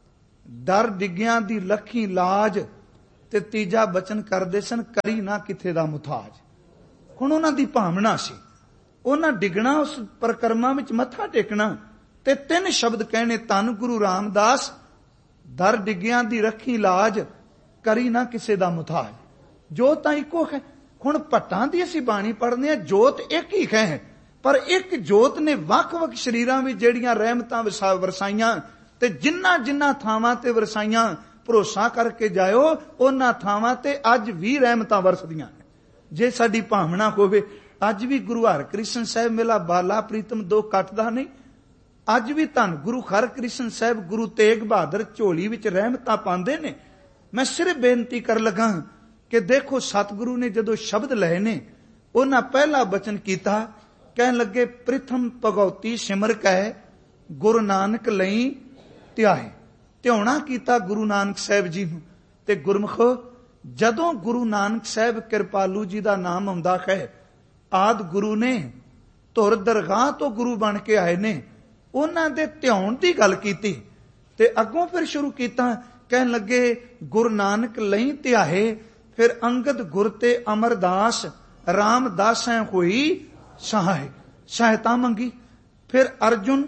ਦਰ ਡਿੱਗਿਆਂ ਦੀ ਲੱਖੀ ਲਾਜ, ਤੇ ਤੀਜਾ ਬਚਨ ਕਰਦੇ ਸਨ, ਕਰੀ ਨਾ ਕਿਥੇ ਦਾ ਮੁਥਾਜ। ਹੁਣ ਉਹਨਾਂ ਦੀ ਭਾਵਨਾ ਸੀ, ਉਹਨਾਂ ਡਿੱਗਣਾ, ਉਸ ਪਰਿਕਰਮਾ ਵਿੱਚ ਮੱਥਾ ਟੇਕਣਾ ਤੇ ਤਿੰਨ ਸ਼ਬਦ ਕਹਿਣੇ, ਧੰਨ ਗੁਰੂ ਰਾਮਦਾਸ, ਦਰ ਡਿੱਗਿਆਂ ਦੀ ਰੱਖੀ ਲਾਜ, ਕਰੀ ਨਾ ਕਿਸੇ ਦਾ ਮੁਥਾਜ। ਜੋਤ ਤਾਂ ਇੱਕੋ ਹੈ। ਹੁਣ ਭੱਟਾਂ ਦੀ ਅਸੀਂ ਬਾਣੀ ਪੜ੍ਹਦੇ ਹਾਂ, ਜੋਤ ਇੱਕ ਹੀ ਹੈ, ਪਰ ਇੱਕ ਜੋਤ ਨੇ ਵੱਖ-ਵੱਖ ਸ਼ਰੀਰਾਂ ਵਿੱਚ ਜਿਹੜੀਆਂ ਰਹਿਮਤਾਂ ਵਰਸਾਈਆਂ, ਤੇ ਜਿੰਨਾ ਜਿੰਨਾ ਥਾਵਾਂ ਤੇ ਵਰਸਾਈਆਂ, ਭਰੋਸਾ ਕਰਕੇ ਜਾਇਓ, ਉਹਨਾਂ ਥਾਵਾਂ ਤੇ ਅੱਜ ਵੀ ਰਹਿਮਤਾਂ ਵਰਸਦੀਆਂ। ਜੇ ਸਾਡੀ ਭਾਵਨਾ ਹੋਵੇ, ਅੱਜ ਵੀ ਗੁਰੂ ਹਰਕ੍ਰਿਸ਼ਨ ਸਾਹਿਬ ਮੇਲਾ ਬਾਲਾ ਪ੍ਰੀਤਮ ਦੋ ਕੱਟਦਾ ਨਹੀਂ। ਅੱਜ ਵੀ ਧੰਨ ਗੁਰੂ ਹਰਕ੍ਰਿਸ਼ਨ ਸਾਹਿਬ, ਗੁਰੂ ਤੇਗ ਬਹਾਦਰ ਝੋਲੀ ਵਿੱਚ ਰਹਿਮਤਾਂ ਪਾਉਂਦੇ ਨੇ। ਮੈਂ ਸਿਰਫ ਬੇਨਤੀ ਕਰ ਲੱਗਾ ਕਿ ਦੇਖੋ, ਸਤਿਗੁਰੂ ਨੇ ਜਦੋਂ ਸ਼ਬਦ ਲਏ ਨੇ, ਉਹਨਾਂ ਪਹਿਲਾ ਬਚਨ ਕੀਤਾ, ਕਹਿਣ ਲੱਗੇ, ਪ੍ਰਿਥਮ ਭਗਉਤੀ ਸਿਮਰ ਕੈ, ਗੁਰੂ ਨਾਨਕ ਲਈ ਧਿਆਏ। ਧਿਆਉਣਾ ਕੀਤਾ ਗੁਰੂ ਨਾਨਕ ਸਾਹਿਬ ਜੀ ਨੂੰ। ਤੇ ਗੁਰਮੁਖੋ, ਜਦੋਂ ਗੁਰੂ ਨਾਨਕ ਸਾਹਿਬ ਕਿਰਪਾਲੂ ਜੀ ਦਾ ਨਾਮ ਆਉਂਦਾ ਹੈ, ਆਦ ਗੁਰੂ ਨੇ ਧੁਰ ਦਰਗਾਹ ਤੋਂ ਗੁਰੂ ਬਣ ਕੇ ਆਏ ਨੇ, ਉਹਨਾਂ ਦੇ ਧਿਆਉਣ ਦੀ ਗੱਲ ਕੀਤੀ ਤੇ ਅੱਗੋਂ ਫਿਰ ਸ਼ੁਰੂ ਕੀਤਾ, ਕਹਿਣ ਲੱਗੇ, ਗੁਰੂ ਨਾਨਕ ਲਈ ਧਿਆਏ। ਫਿਰ ਅੰਗਦ ਗੁਰ ਤੇ ਅਮਰਦਾਸ, ਰਾਮਦਾਸੈਂ ਹੋਈ ਸਹਾਇ, ਸਹਾਇਤਾ ਮੰਗੀ। ਫਿਰ ਅਰਜੁਨ,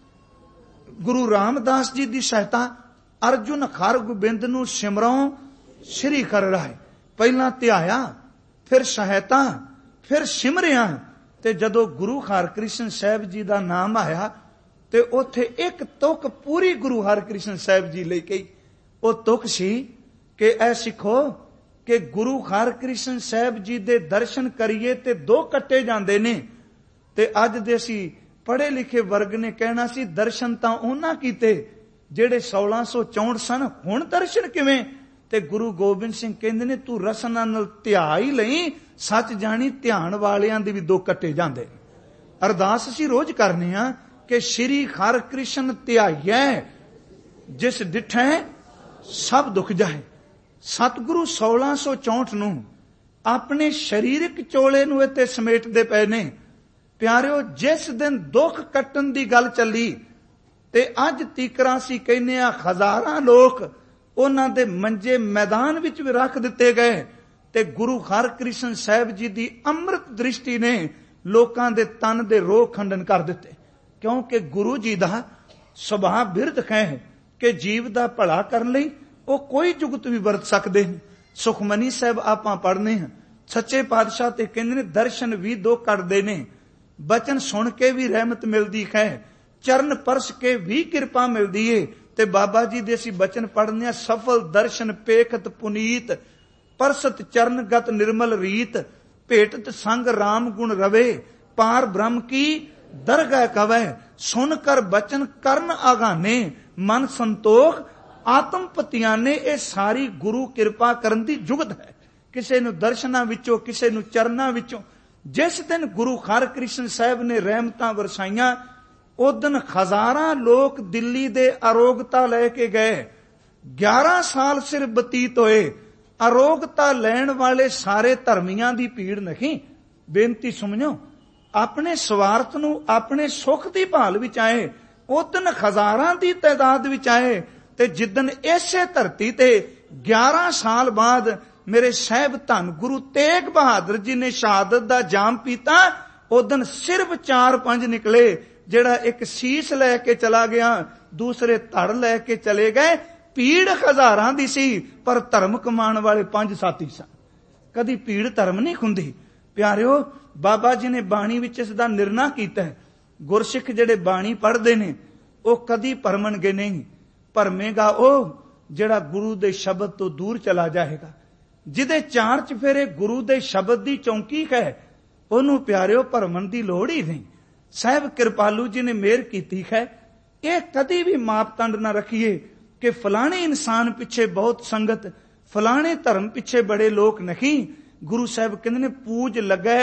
ਗੁਰੂ ਰਾਮਦਾਸ ਜੀ ਦੀ ਸਹਾਇਤਾ, ਅਰਜੁਨ ਹਰਗੋਬਿੰਦ ਨੂੰ ਸਿਮਰੋਂ ਸ੍ਰੀ ਕਰ ਰਾਏ। ਪਹਿਲਾਂ ਧਿਆਇਆ, ਫਿਰ ਸਹਾਇਤਾ, ਫਿਰ ਸਿਮਰਿਆ। ਤੇ ਜਦੋਂ ਗੁਰੂ ਹਰਕ੍ਰਿਸ਼ਨ ਸਾਹਿਬ ਜੀ ਦਾ ਨਾਮ ਆਇਆ, ਤੇ ਉੱਥੇ ਇੱਕ ਤੁਕ ਪੂਰੀ ਗੁਰੂ ਹਰਕ੍ਰਿਸ਼ਨ ਸਾਹਿਬ ਜੀ ਲਈ ਕਹੀ। ਉਹ ਤੁਕ ਸੀ ਕਿ ਐ ਸਿੱਖੋ ਕਿ ਗੁਰੂ ਹਰਕ੍ਰਿਸ਼ਨ ਸਾਹਿਬ ਜੀ ਦੇ ਦਰਸ਼ਨ ਕਰੀਏ ਤੇ ਦੋ ਕੱਟੇ ਜਾਂਦੇ ਨੇ। ਤੇ ਅੱਜ ਦੇ ਅਸੀਂ ਪੜ੍ਹੇ ਲਿਖੇ ਵਰਗ ਨੇ ਕਹਿਣਾ ਸੀ, ਦਰਸ਼ਨ ਤਾਂ ਉਹਨਾਂ ਕੀਤੇ ਜਿਹੜੇ ਸੋਲਾਂ ਸੌ ਚੌਂਹਠ ਸਨ, ਹੁਣ ਦਰਸ਼ਨ ਕਿਵੇਂ? ਤੇ ਗੁਰੂ ਗੋਬਿੰਦ ਸਿੰਘ ਕਹਿੰਦੇ ਨੇ, ਤੂੰ ਰਸਨਾ ਨਾਲ ਧਿਆ ਹੀ ਲਈ, ਸੱਚ ਜਾਣੀ ਧਿਆਨ ਵਾਲਿਆਂ ਦੇ ਵੀ ਦੋ ਕੱਟੇ ਜਾਂਦੇ। ਅਰਦਾਸ ਅਸੀਂ ਰੋਜ਼ ਕਰਨੇ ਆ ਕਿ ਸ਼੍ਰੀ ਹਰਿਕ੍ਰਿਸ਼ਨ ਧਿਆਈਐ, ਜਿਸ ਡਿਠੈ ਸਭ ਦੁੱਖ ਜਾਏ। ਸਤਿਗੁਰੂ ਸੋਲਾਂ ਸੌ ਚੌਂਹਠ ਨੂੰ ਆਪਣੇ ਸਰੀਰਕ ਚੋਲੇ ਨੂੰ ਇੱਥੇ ਸਮੇਟਦੇ ਪਏ ਨੇ। ਪਿਆਰਿਓ, ਜਿਸ ਦਿਨ ਦੁੱਖ ਕੱਟਣ ਦੀ ਗੱਲ ਚੱਲੀ, ਤੇ ਅੱਜ ਤੀਕਰਾਂ ਸੀ ਕਹਿੰਦੇ ਆ, ਹਜ਼ਾਰਾਂ ਲੋਕ ਉਹਨਾਂ ਦੇ ਮੰਜੇ ਮੈਦਾਨ ਵਿੱਚ ਵੀ ਰੱਖ ਦਿੱਤੇ ਗਏ। ਤੇ ਗੁਰੂ ਹਰਕ੍ਰਿਸ਼ਨ ਸਾਹਿਬ ਜੀ ਦੀ ਅੰਮ੍ਰਿਤ ਦ੍ਰਿਸ਼ਟੀ ਨੇ ਲੋਕਾਂ ਦੇ ਤਨ ਦੇ ਰੋਗ ਖੰਡਨ ਕਰ ਦਿੱਤੇ। ਕਿਉਂਕਿ ਗੁਰੂ ਜੀ ਦਾ ਸੁਭਾਅ ਬਿਰਧ ਹੈ ਕਿ ਜੀਵ ਦਾ ਭਲਾ ਕਰਨ ਲਈ ਉਹ ਕੋਈ ਜੁਗਤ ਵੀ ਵਰਤ ਸਕਦੇ ਨੇ। ਸੁਖਮਨੀ ਸਾਹਿਬ ਆਪਾਂ ਪੜ੍ਹਨੇ ਹਾਂ, ਸੱਚੇ ਪਾਤਸ਼ਾਹ ਤੇ ਕਹਿੰਦੇ ਨੇ, ਦਰਸ਼ਨ ਵੀ ਦੋ ਕੱਢਦੇ ਨੇ, ਬਚਨ ਸੁਣ ਕੇ ਵੀ ਰਹਿਮਤ ਮਿਲਦੀ ਹੈ, ਚਰਨ ਪਰਸ ਕੇ ਵੀ ਕਿਰਪਾ ਮਿਲਦੀ ਏ। ਤੇ ਬਾਬਾ ਜੀ ਦੇ ਅਸੀਂ ਬਚਨ ਪੜ੍ਹਨੇ ਆ, ਸਫਲ ਦਰਸ਼ਨ ਪੇਖਤ ਪੁਨੀਤ, ਪਰਸਤ ਚਰਨਗਤ ਨਿਰਮਲ ਰੀਤ, ਭੇਟਤ ਸੰਗ ਰਾਮ ਗੁਣ ਰਵੇ, ਪਾਰ ਬ੍ਰਹਮ ਕੀ ਦਰਗਹਿ ਕਵੈ, ਸੁਨ ਕਰ ਬਚਨ ਕਰਨ ਆਗਾਨੇ, ਮਨ ਸੰਤੋਖ ਆਤਮ ਪਤਿਆਨੇ। ਇਹ ਸਾਰੀ ਗੁਰੂ ਕਿਰਪਾ ਕਰਨ ਦੀ ਜੁਗਤ ਹੈ। ਕਿਸੇ ਨੂੰ ਦਰਸ਼ਨਾਂ ਵਿੱਚੋਂ, ਕਿਸੇ ਨੂੰ ਚਰਨਾਂ ਵਿੱਚੋਂ। ਜਿਸ ਦਿਨ ਗੁਰੂ ਹਰਕ੍ਰਿਸ਼ਨ ਸਾਹਿਬ ਨੇ ਰਹਿਮਤਾਂ ਵਰਸਾਈਆਂ, ਉਸ ਦਿਨ ਹਜ਼ਾਰਾਂ ਲੋਕ ਦਿੱਲੀ ਦੇ ਅਰੋਗਤਾ ਲੈ ਕੇ ਗਏ। ਗਿਆਰਾਂ ਸਾਲ ਸਿਰ ਬਤੀਤ ਹੋਏ। ਅਰੋਗਤਾ ਲੈਣ ਵਾਲੇ ਸਾਰੇ ਧਰਮੀਆਂ ਦੀ ਭੀੜ ਨਹੀਂ। ਬੇਨਤੀ ਸੁਣਿਓ, ਆਪਣੇ ਸਵਾਰਥ ਨੂੰ, ਆਪਣੇ ਸੁੱਖ ਦੀ ਭਾਲ ਵਿੱਚ ਆਏ। ਉਸ ਦਿਨ ਹਜ਼ਾਰਾਂ ਦੀ ਤਾਦਾਦ ਵਿੱਚ ਆਏ। ਤੇ ਜਿੱਦਨ ਇਸੇ ਧਰਤੀ ਤੇ ग्यारह साल बाद मेरे साहब धन गुरु तेग बहादुर जी ने शहादत दा जाम पीता। उदन सिर्फ चार पंज निकले, जेड़ा एक शीश लैके चला गया, दूसरे धड़ लैके चले गए। भीड़ हजारां दी सी, पर धर्म कमाण वाले पंज साथी सन। कदी भीड़ धर्म नहीं खुंदी। प्यारिओ, बाबा जी ने बाणी विच इस दा निर्णय कीता है। गुरसिख जेड़े बाणी पढ़दे ने ओ कदी भरमणगे नहीं। भरमेगा ओ जेड़ा गुरु दे शब्द तो दूर चला जाएगा। जिदे चार चफेरे गुरु दे शब्द दी चौंकी है, ओनू प्यारिओ भरमण दी लोड़ ही नहीं। साहब कृपालू जी ने मेहर कीती है। ये कदी भी मापदंड ना रखिए कि फलाने इंसान पिछे बहुत संगत, फलाने धर्म पिछे बड़े लोग नहीं। गुरु साहब कहंदे ने पूज लगे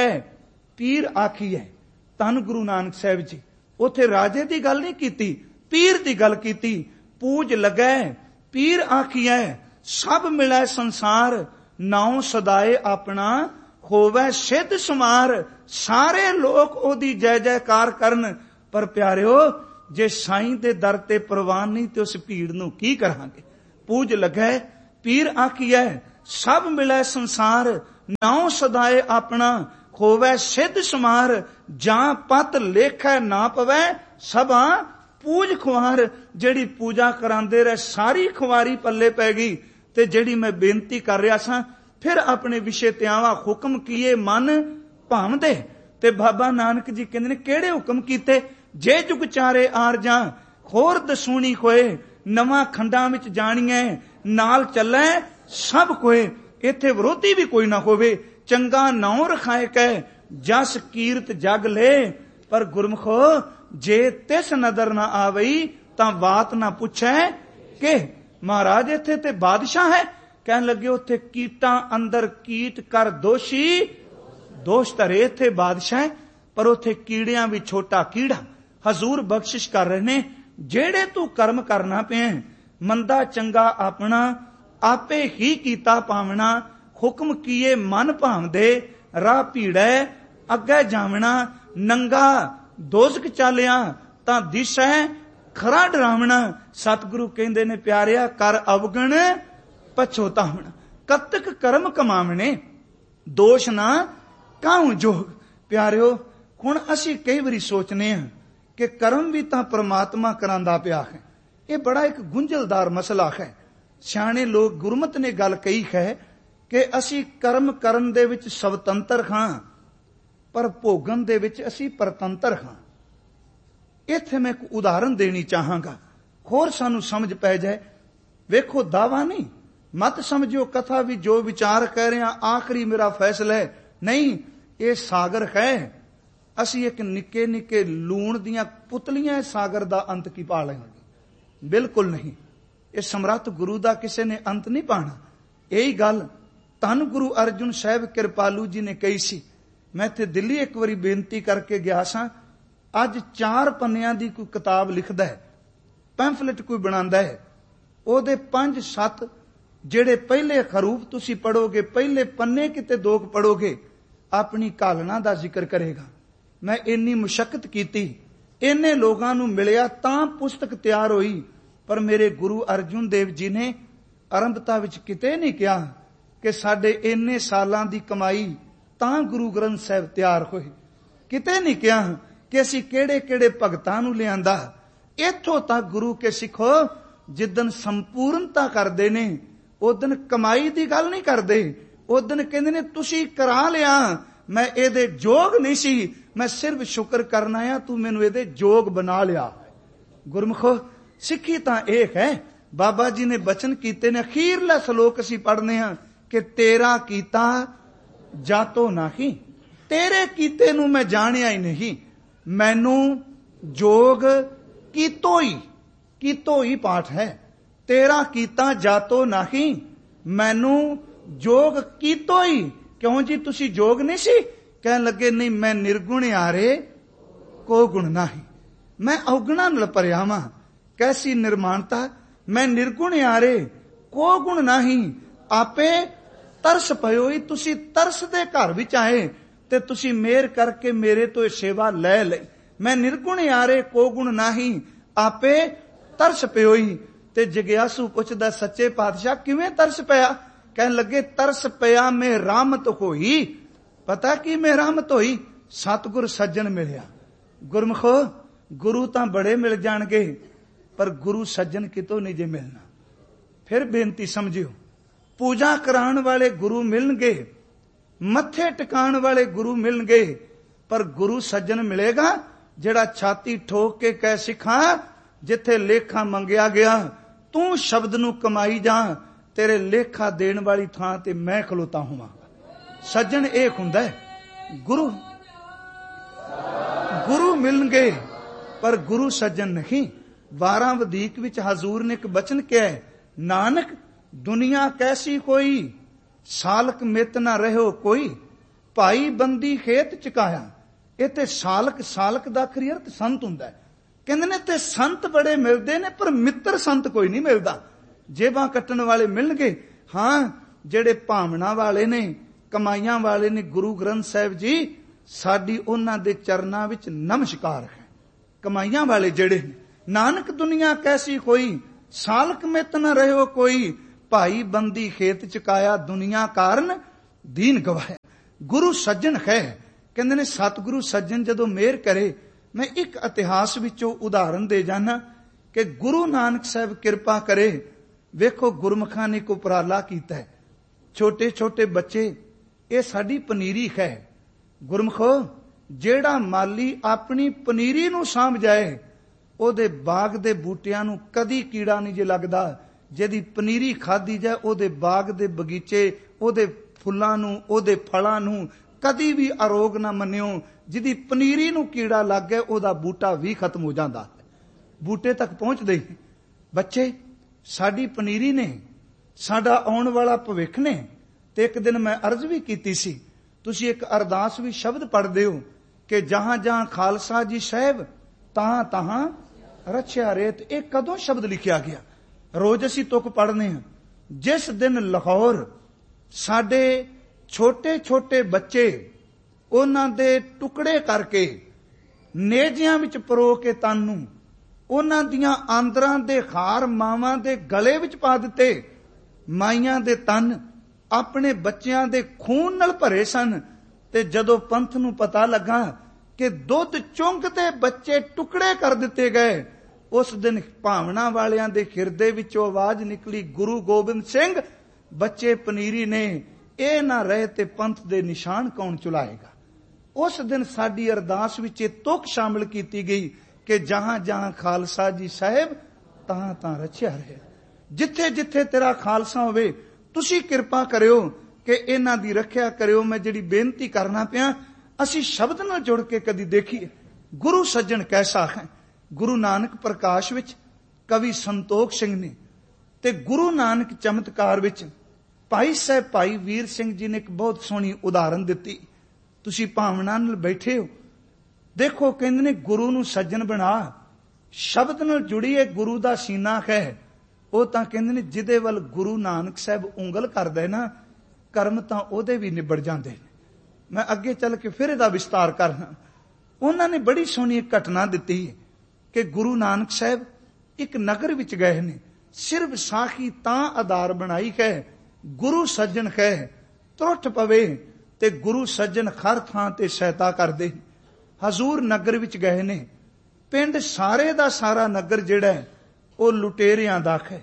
पीर आखी है। धन गुरु नानक साहब जी उथे राजे की गल नहीं कीती, पीर की गल कीती। पूज लगे पीर आखी है, सब मिले संसार, नाउ सदाए अपना होवे सिद्ध समार। सारे लोग ओदी जय जयकार करन, पर प्यारिओ जे साईं दे दर ते प्रवान नहीं ते उस भीड़ नूं की करांगे। पूज लगे पीर आखिए, सब मिले संसार, नाउ सदाए अपना होवे सिद्ध समार। जां पत लेखै ना पवै सबा पूज खुआर। जेड़ी पूजा करांदे रहे सारी खुआरी पल्ले पै गई। ते जेड़ी मैं बेनती कर रहा सा, फिर अपने विषय ते आवा, हुक्म किए मन भावदे। ते बाबा नानक जी कहंदे ने किहड़े हुक्म कीते? जे जुग चारे आर जा होर दसूनी कोए, नवां खंडां विच जाणीए नाल चलै सब कोए। इत्थे विरोधी भी कोई ना होवे, चंगा नाउं रखाए कै जस कीरत जग ले। पर गुरमुखो जे तिस नदर ना आवई तां बात ना पुछै के महाराज इत्थे ते बादशाह है। कहन लगे उत्थे कीटां अंदर कीट कर दोषी, दोष धरे इत्थे बादशाह, पर उत्थे कीड़ियां भी छोटा कीड़ा। हजूर बख्शिश कर रहे ने, जेड़े तू कर्म करना पे मंदा चंगा अपना आपे ही कीता पावना। हुक्म किए मन भावदे राह भीड़ै अगे जावना। नंगा दोजक चालिया तां दिशै खरा डरावना। सतगुरु कहंदे ने प्यारिया कर अवगण पछोतावना। कतक कर्म कमावने दोष ना काहू जोग। प्यारिओ हुण असीं कई वारी सोचने हां कि कर्म भी तां परमात्मा करांदा पिया है। ये बड़ा एक गुंझलदार मसला है। सियाणे लोग गुरमत ने गल कही है कि असीं कर्म करन दे विच स्वतंत्र हां, पर भोगन दे विच असीं परतंत्र हां। इत्थे मैं एक उदाहरण देनी चाहांगा, होर सानू समझ पै जाए। वेखो दावा नहीं, मत समझियो कथा भी जो विचार कह रहे हैं आखिरी मेरा फैसला है। नहीं, ये सागर है। असी एक निके निके लूण दियां पुतलियां सागर दा अंत की पा लेंगे? बिल्कुल नहीं। ये समर्थ गुरु दा किसी ने अंत नहीं पाना। यही गल धन गुरु अर्जुन साहब कृपालू जी ने कही सी। मैं इत्थे दिल्ली एक बारी बेनती करके गया सा। अज चार पन्नियां दी कोई किताब लिखदा है, पैंफलेट कोई बनांदा है, ओदे पंज सत्त जेड़े पहले खरूफ तुसी पढ़ोगे, पहले पन्ने किते दो पढ़ोगे, अपनी कालना दा जिक्र करेगा। मैं इन्नी मुशक्कत कीती, इन्ने लोगां नूं मिलिया तां पुस्तक तैयार होई। पर मेरे गुरु अर्जुन देव जी ने आरंभता विच किते नहीं कहा कि साडे इन्ने सालां दी कमाई तां गुरु ग्रंथ साहिब तैयार होए। किते नहीं कहा कि असीं किहड़े किहड़े भगतां नूं लिआंदा। इत्थों तक गुरु के सिखो जिदन संपूर्णता करदे ने उदन कमाई दी गल नहीं करदे। उदन कहंदे ने तुसीं करा लिया, मैं इहदे जोग नहीं सी, मैं सिर्फ शुक्र करना है तू मैनूं इहदे जोग बना लिया। गुरमुखो सिੱਖੀ ਤਾਂ ਇਹ है, बाबा जी ने बचन कीते ने। अखीरला श्लोक असीं पढ़ने हां कि तेरा कीता जातो नाही, तेरे कीते नूं मैं जाणिया ही नहीं, मैनू जोग कीतो ही, कीतो ही पाठ है। तेरा कीता जातो नाही, मैनू जोग कीतो ही। क्यों जी तुसी जोग नहीं सी? कहन लगे नहीं, मैं निर्गुण आरे को गुण नाही, मैं अवगुणा नाल भरिया वां। कैसी निर्माणता, मैं निर्गुण आरे को गुण नाही, आपे तरस पयो ही। तुसी तरस दे घर विच आए ते तुसी मेहर करके मेरे तो सेवा लै लई। मैं निर्गुण आरे को गुण नाही, आपे तरस पयो ही। ਤੇ ਜਗਿਆਸੂ ਪੁੱਛਦਾ, ਸੱਚੇ ਪਾਤਸ਼ਾਹ ਕਿਵੇਂ ਤਰਸ ਪਿਆ? ਕਹਿਣ ਲੱਗੇ, ਤਰਸ ਪਿਆ ਮੇ ਰਹਿਮਤ ਹੋਈ। ਪਤਾ ਕੀ ਮੇ ਰਹਿਮਤ ਹੋਈ? ਸਤਿਗੁਰ ਸੱਜਣ ਮਿਲਿਆ। ਗੁਰਮਖੋ, ਗੁਰੂ ਤਾਂ ਬੜੇ ਮਿਲ ਜਾਣਗੇ, ਪਰ ਗੁਰੂ ਸੱਜਣ ਕਿਤੋਂ ਨਹੀਂ ਜੇ ਮਿਲਣਾ। ਫਿਰ ਬੇਨਤੀ ਸਮਝਿਓ, ਪੂਜਾ ਕਰਾਉਣ ਵਾਲੇ ਗੁਰੂ ਮਿਲਣਗੇ, ਮੱਥੇ ਟਿਕਾਉਣ ਵਾਲੇ ਗੁਰੂ ਮਿਲਣਗੇ, ਪਰ ਗੁਰੂ ਸੱਜਣ ਮਿਲੇਗਾ ਜਿਹੜਾ ਛਾਤੀ ਠੋਕ ਕੇ ਕਹਿ, ਸਿੱਖਾਂ ਜਿੱਥੇ ਲੇਖਾ ਮੰਗਿਆ ਗਿਆ ਤੂੰ ਸ਼ਬਦ ਨੂੰ ਕਮਾਈ ਜਾ, ਤੇਰੇ ਲੇਖਾ ਦੇਣ ਵਾਲੀ ਥਾਂ ਤੇ ਮੈਂ ਖਲੋਤਾ ਹੋਵਾਂਗਾ। ਸੱਜਣ ਇਹ ਹੁੰਦਾ ਹੈ। ਗੁਰੂ ਗੁਰੂ ਮਿਲਣਗੇ, ਪਰ ਗੁਰੂ ਸੱਜਣ ਨਹੀਂ। ਵਾਰਾਂ ਵਧੀਕ ਵਿੱਚ ਹਜ਼ੂਰ ਨੇ ਇੱਕ ਬਚਨ ਕਿਹਾ ਹੈ, ਨਾਨਕ ਦੁਨੀਆ ਕੈਸੀ ਕੋਈ, ਸਾਲਕ ਮਿਤ ਨਾ ਰਹਿਓ ਕੋਈ, ਭਾਈ ਬੰਦੀ ਖੇਤ ਚੁਕਾਇਆ। ਇਹ ਤੇ ਸਾਲਕ ਸਾਲਕ ਦਾ ਅਖਰੀ ਅਰਥ ਸੰਤ ਹੁੰਦਾ ਹੈ। ਕਹਿੰਦੇ ਨੇ ਤੇ ਸੰਤ ਬੜੇ ਮਿਲਦੇ ਨੇ, ਪਰ ਮਿੱਤਰ ਸੰਤ ਕੋਈ ਨਹੀਂ ਮਿਲਦਾ। ਜੇਬਾਂ ਕੱਟਣ ਵਾਲੇ ਮਿਲਣਗੇ, ਹਾਂ ਜਿਹੜੇ ਭਾਵਨਾ ਵਾਲੇ ਨੇ, ਕਮਾਈਆਂ ਵਾਲੇ ਨੇ। ਗੁਰੂ ਗ੍ਰੰਥ ਸਾਹਿਬ ਜੀ ਸਾਡੀ ਉਹਨਾਂ ਦੇ ਚਰਨਾਂ ਵਿੱਚ ਨਮਸਕਾਰ ਹੈ। ਕਮਾਈਆਂ ਵਾਲੇ ਜਿਹੜੇ ਨੇ, ਨਾਨਕ ਦੁਨੀਆ ਕੈਸੀ ਕੋਈ, ਸਾਲਕ ਮਿਤ ਨਾ ਰਹਿਓ ਕੋਈ, ਭਾਈ ਬੰਦੀ ਖੇਤ ਚੁਕਾਇਆ, ਦੁਨੀਆ ਕਾਰਨ ਦੀਨ ਗਵਾਇਆ। ਗੁਰੂ ਸੱਜਣ ਹੈ। ਕਹਿੰਦੇ ਨੇ ਸਤਿਗੁਰੂ ਸੱਜਣ ਜਦੋਂ ਮਿਹਰ ਕਰੇ। ਮੈਂ ਇੱਕ ਇਤਿਹਾਸ ਵਿੱਚੋਂ ਉਦਾਹਰਨ ਦੇ ਜਾਣਾ ਕਿ ਗੁਰੂ ਨਾਨਕ ਸਾਹਿਬ ਕਿਰਪਾ ਕਰੇ। ਵੇਖੋ ਗੁਰਮੁਖਾਂ ਨੇ ਇੱਕ ਉਪਰਾਲਾ ਕੀਤਾ ਹੈ। ਛੋਟੇ ਛੋਟੇ ਬੱਚੇ, ਇਹ ਸਾਡੀ ਪਨੀਰੀ ਹੈ। ਗੁਰਮੁਖੋ, ਜਿਹੜਾ ਮਾਲੀ ਆਪਣੀ ਪਨੀਰੀ ਨੂੰ ਸਾਂਭ ਜਾਏ, ਉਹਦੇ ਬਾਗ ਦੇ ਬੂਟਿਆਂ ਨੂੰ ਕਦੀ ਕੀੜਾ ਨਹੀਂ ਜੇ ਲੱਗਦਾ। ਜਿਹਦੀ ਪਨੀਰੀ ਖਾਧੀ ਜਾਏ, ਉਹਦੇ ਬਾਗ ਦੇ ਬਗੀਚੇ, ਉਹਦੇ ਫੁੱਲਾਂ ਨੂੰ, ਉਹਦੇ ਫਲਾਂ ਨੂੰ ਕਦੀ ਵੀ ਅਰੋਗ ਨਾ ਮੰਨਿਓ। ਜਿਹਦੀ ਪਨੀਰੀ ਨੂੰ ਕੀੜਾ ਲੱਗ ਗਿਆ, ਉਹਦਾ ਬੂਟਾ ਵੀ ਖਤਮ ਹੋ ਜਾਂਦਾ। ਬੂਟੇ ਤੱਕ ਪਹੁੰਚਦੇ ਹੀ। ਬੱਚੇ ਸਾਡੀ ਪਨੀਰੀ ਨੇ, ਸਾਡਾ ਆਉਣ ਵਾਲਾ ਭਵਿੱਖ ਨੇ। ਤੇ ਇੱਕ ਦਿਨ ਮੈਂ ਅਰਜ਼ ਵੀ ਕੀਤੀ ਸੀ, ਤੁਸੀਂ ਇੱਕ ਅਰਦਾਸ ਵੀ ਸ਼ਬਦ ਪੜ੍ਹਦੇ ਹੋ ਕਿ ਜਹਾਂ ਜਹਾਂ ਖਾਲਸਾ ਜੀ ਸਾਹਿਬ, ਤਹਾਂ ਤਹਾਂ ਰਚਿਆ ਰੇਤ। ਇਹ ਕਦੋਂ ਸ਼ਬਦ ਲਿਖਿਆ ਗਿਆ? ਰੋਜ਼ ਅਸੀਂ ਤੁਕ ਪੜ੍ਹਨੇ ਹਾਂ। ਜਿਸ ਦਿਨ ਲਾਹੌਰ ਸਾਡੇ ਛੋਟੇ ਛੋਟੇ ਬੱਚੇ, ਉਹਨਾਂ ਦੇ ਟੁਕੜੇ ਕਰਕੇ ਨੇਜਿਆਂ ਵਿੱਚ ਪਰੋ ਕੇ ਤਨ ਨੂੰ, ਉਹਨਾਂ ਦੀਆਂ ਆਂਦਰਾਂ ਦੇ ਹਾਰ ਮਾਵਾਂ ਦੇ ਗਲੇ ਵਿੱਚ ਪਾ ਦਿੱਤੇ। ਮਾਈਆਂ ਦੇ ਤਨ ਆਪਣੇ ਬੱਚਿਆਂ ਦੇ ਖੂਨ ਨਾਲ ਭਰੇ ਸਨ। ਤੇ ਜਦੋਂ ਪੰਥ ਨੂੰ ਪਤਾ ਲੱਗਾ ਕਿ ਦੁੱਧ ਚੁੰਘਦੇ ਬੱਚੇ ਟੁਕੜੇ ਕਰ ਦਿੱਤੇ ਗਏ, ਉਸ ਦਿਨ ਭਾਵਨਾ ਵਾਲਿਆਂ ਦੇ ਹਿਰਦੇ ਵਿੱਚੋਂ ਆਵਾਜ਼ ਨਿਕਲੀ, ਗੁਰੂ ਗੋਬਿੰਦ ਸਿੰਘ, ਬੱਚੇ ਪਨੀਰੀ ਨੇ, ਇਹ ਨਾ ਰਹੇ ਤੇ ਪੰਥ ਦੇ ਨਿਸ਼ਾਨ ਕੌਣ ਚੁਲਾਏਗਾ। ਉਸ ਦਿਨ ਸਾਡੀ ਅਰਦਾਸ ਵਿੱਚ ਇਹ ਤੁਕ ਸ਼ਾਮਿਲ ਕੀਤੀ ਗਈ ਕਿ ਜਹਾਂ ਜਹਾਂ ਖਾਲਸਾ ਜੀ ਸਾਹਿਬ, ਤਹਾਂ ਤਾਂ ਰਚਿਆ ਰਹੇ। ਜਿੱਥੇ ਜਿੱਥੇ ਤੇਰਾ ਖਾਲਸਾ ਹੋਵੇ, ਤੁਸੀਂ ਕਿਰਪਾ ਕਰਿਓ ਕਿ ਇਹਨਾਂ ਦੀ ਰੱਖਿਆ ਕਰਿਓ। ਮੈਂ ਜਿਹੜੀ ਬੇਨਤੀ ਕਰਨਾ ਪਿਆ, ਅਸੀਂ ਸ਼ਬਦ ਨਾਲ ਜੁੜ ਕੇ ਕਦੀ ਦੇਖੀਏ ਗੁਰੂ ਸੱਜਣ ਕੈਸਾ ਹੈ। ਗੁਰੂ ਨਾਨਕ ਪ੍ਰਕਾਸ਼ ਵਿੱਚ ਕਵੀ ਸੰਤੋਖ ਸਿੰਘ ਨੇ ਤੇ ਗੁਰੂ ਨਾਨਕ ਚਮਤਕਾਰ ਵਿੱਚ ਭਾਈ ਸਾਹਿਬ ਭਾਈ ਵੀਰ ਸਿੰਘ ਜੀ ਨੇ ਇੱਕ ਬਹੁਤ ਸੋਹਣੀ ਉਦਾਹਰਨ ਦਿੱਤੀ। ਤੁਸੀਂ ਭਾਵਨਾ ਨਾਲ ਬੈਠੇ ਹੋ, ਦੇਖੋ ਕਹਿੰਦੇ ਨੇ ਗੁਰੂ ਨੂੰ ਸੱਜਣ ਬਣਾ। ਸ਼ਬਦ ਨਾਲ ਜੁੜੀਏ ਗੁਰੂ ਦਾ ਸੀਨਾ ਹੈ। ਉਹ ਤਾਂ ਕਹਿੰਦੇ ਨੇ ਜਿਹਦੇ ਵੱਲ ਗੁਰੂ ਨਾਨਕ ਸਾਹਿਬ ਉਂਗਲ ਕਰਦਾ ਨਾ, ਕਰਮ ਤਾਂ ਉਹਦੇ ਵੀ ਨਿਬੜ ਜਾਂਦੇ ਨੇ। ਮੈਂ ਅੱਗੇ ਚੱਲ ਕੇ ਫਿਰ ਇਹਦਾ ਵਿਸਤਾਰ ਕਰਨਾ। ਉਹਨਾਂ ਨੇ ਬੜੀ ਸੋਹਣੀ ਇੱਕ ਘਟਨਾ ਦਿੱਤੀ ਕਿ ਗੁਰੂ ਨਾਨਕ ਸਾਹਿਬ ਇੱਕ ਨਗਰ ਵਿੱਚ ਗਏ ਨੇ। ਸਿਰਫ ਸਾਖੀ ਤਾਂ ਆਧਾਰ ਬਣਾਈ ਹੈ, ਗੁਰੂ ਸੱਜਣ ਹੈ। ਤਰੁੱਠ ਪਵੇ ਤੇ ਗੁਰੂ ਸੱਜਣ ਹਰ ਥਾਂ ਤੇ ਸਹਾਇਤਾ ਕਰਦੇ। ਹਜ਼ੂਰ ਨਗਰ ਵਿੱਚ ਗਏ ਨੇ। ਪਿੰਡ ਸਾਰੇ ਦਾ ਸਾਰਾ ਨਗਰ ਜਿਹੜਾ ਉਹ ਲੁਟੇਰਿਆਂ ਦਾ ਹੈ,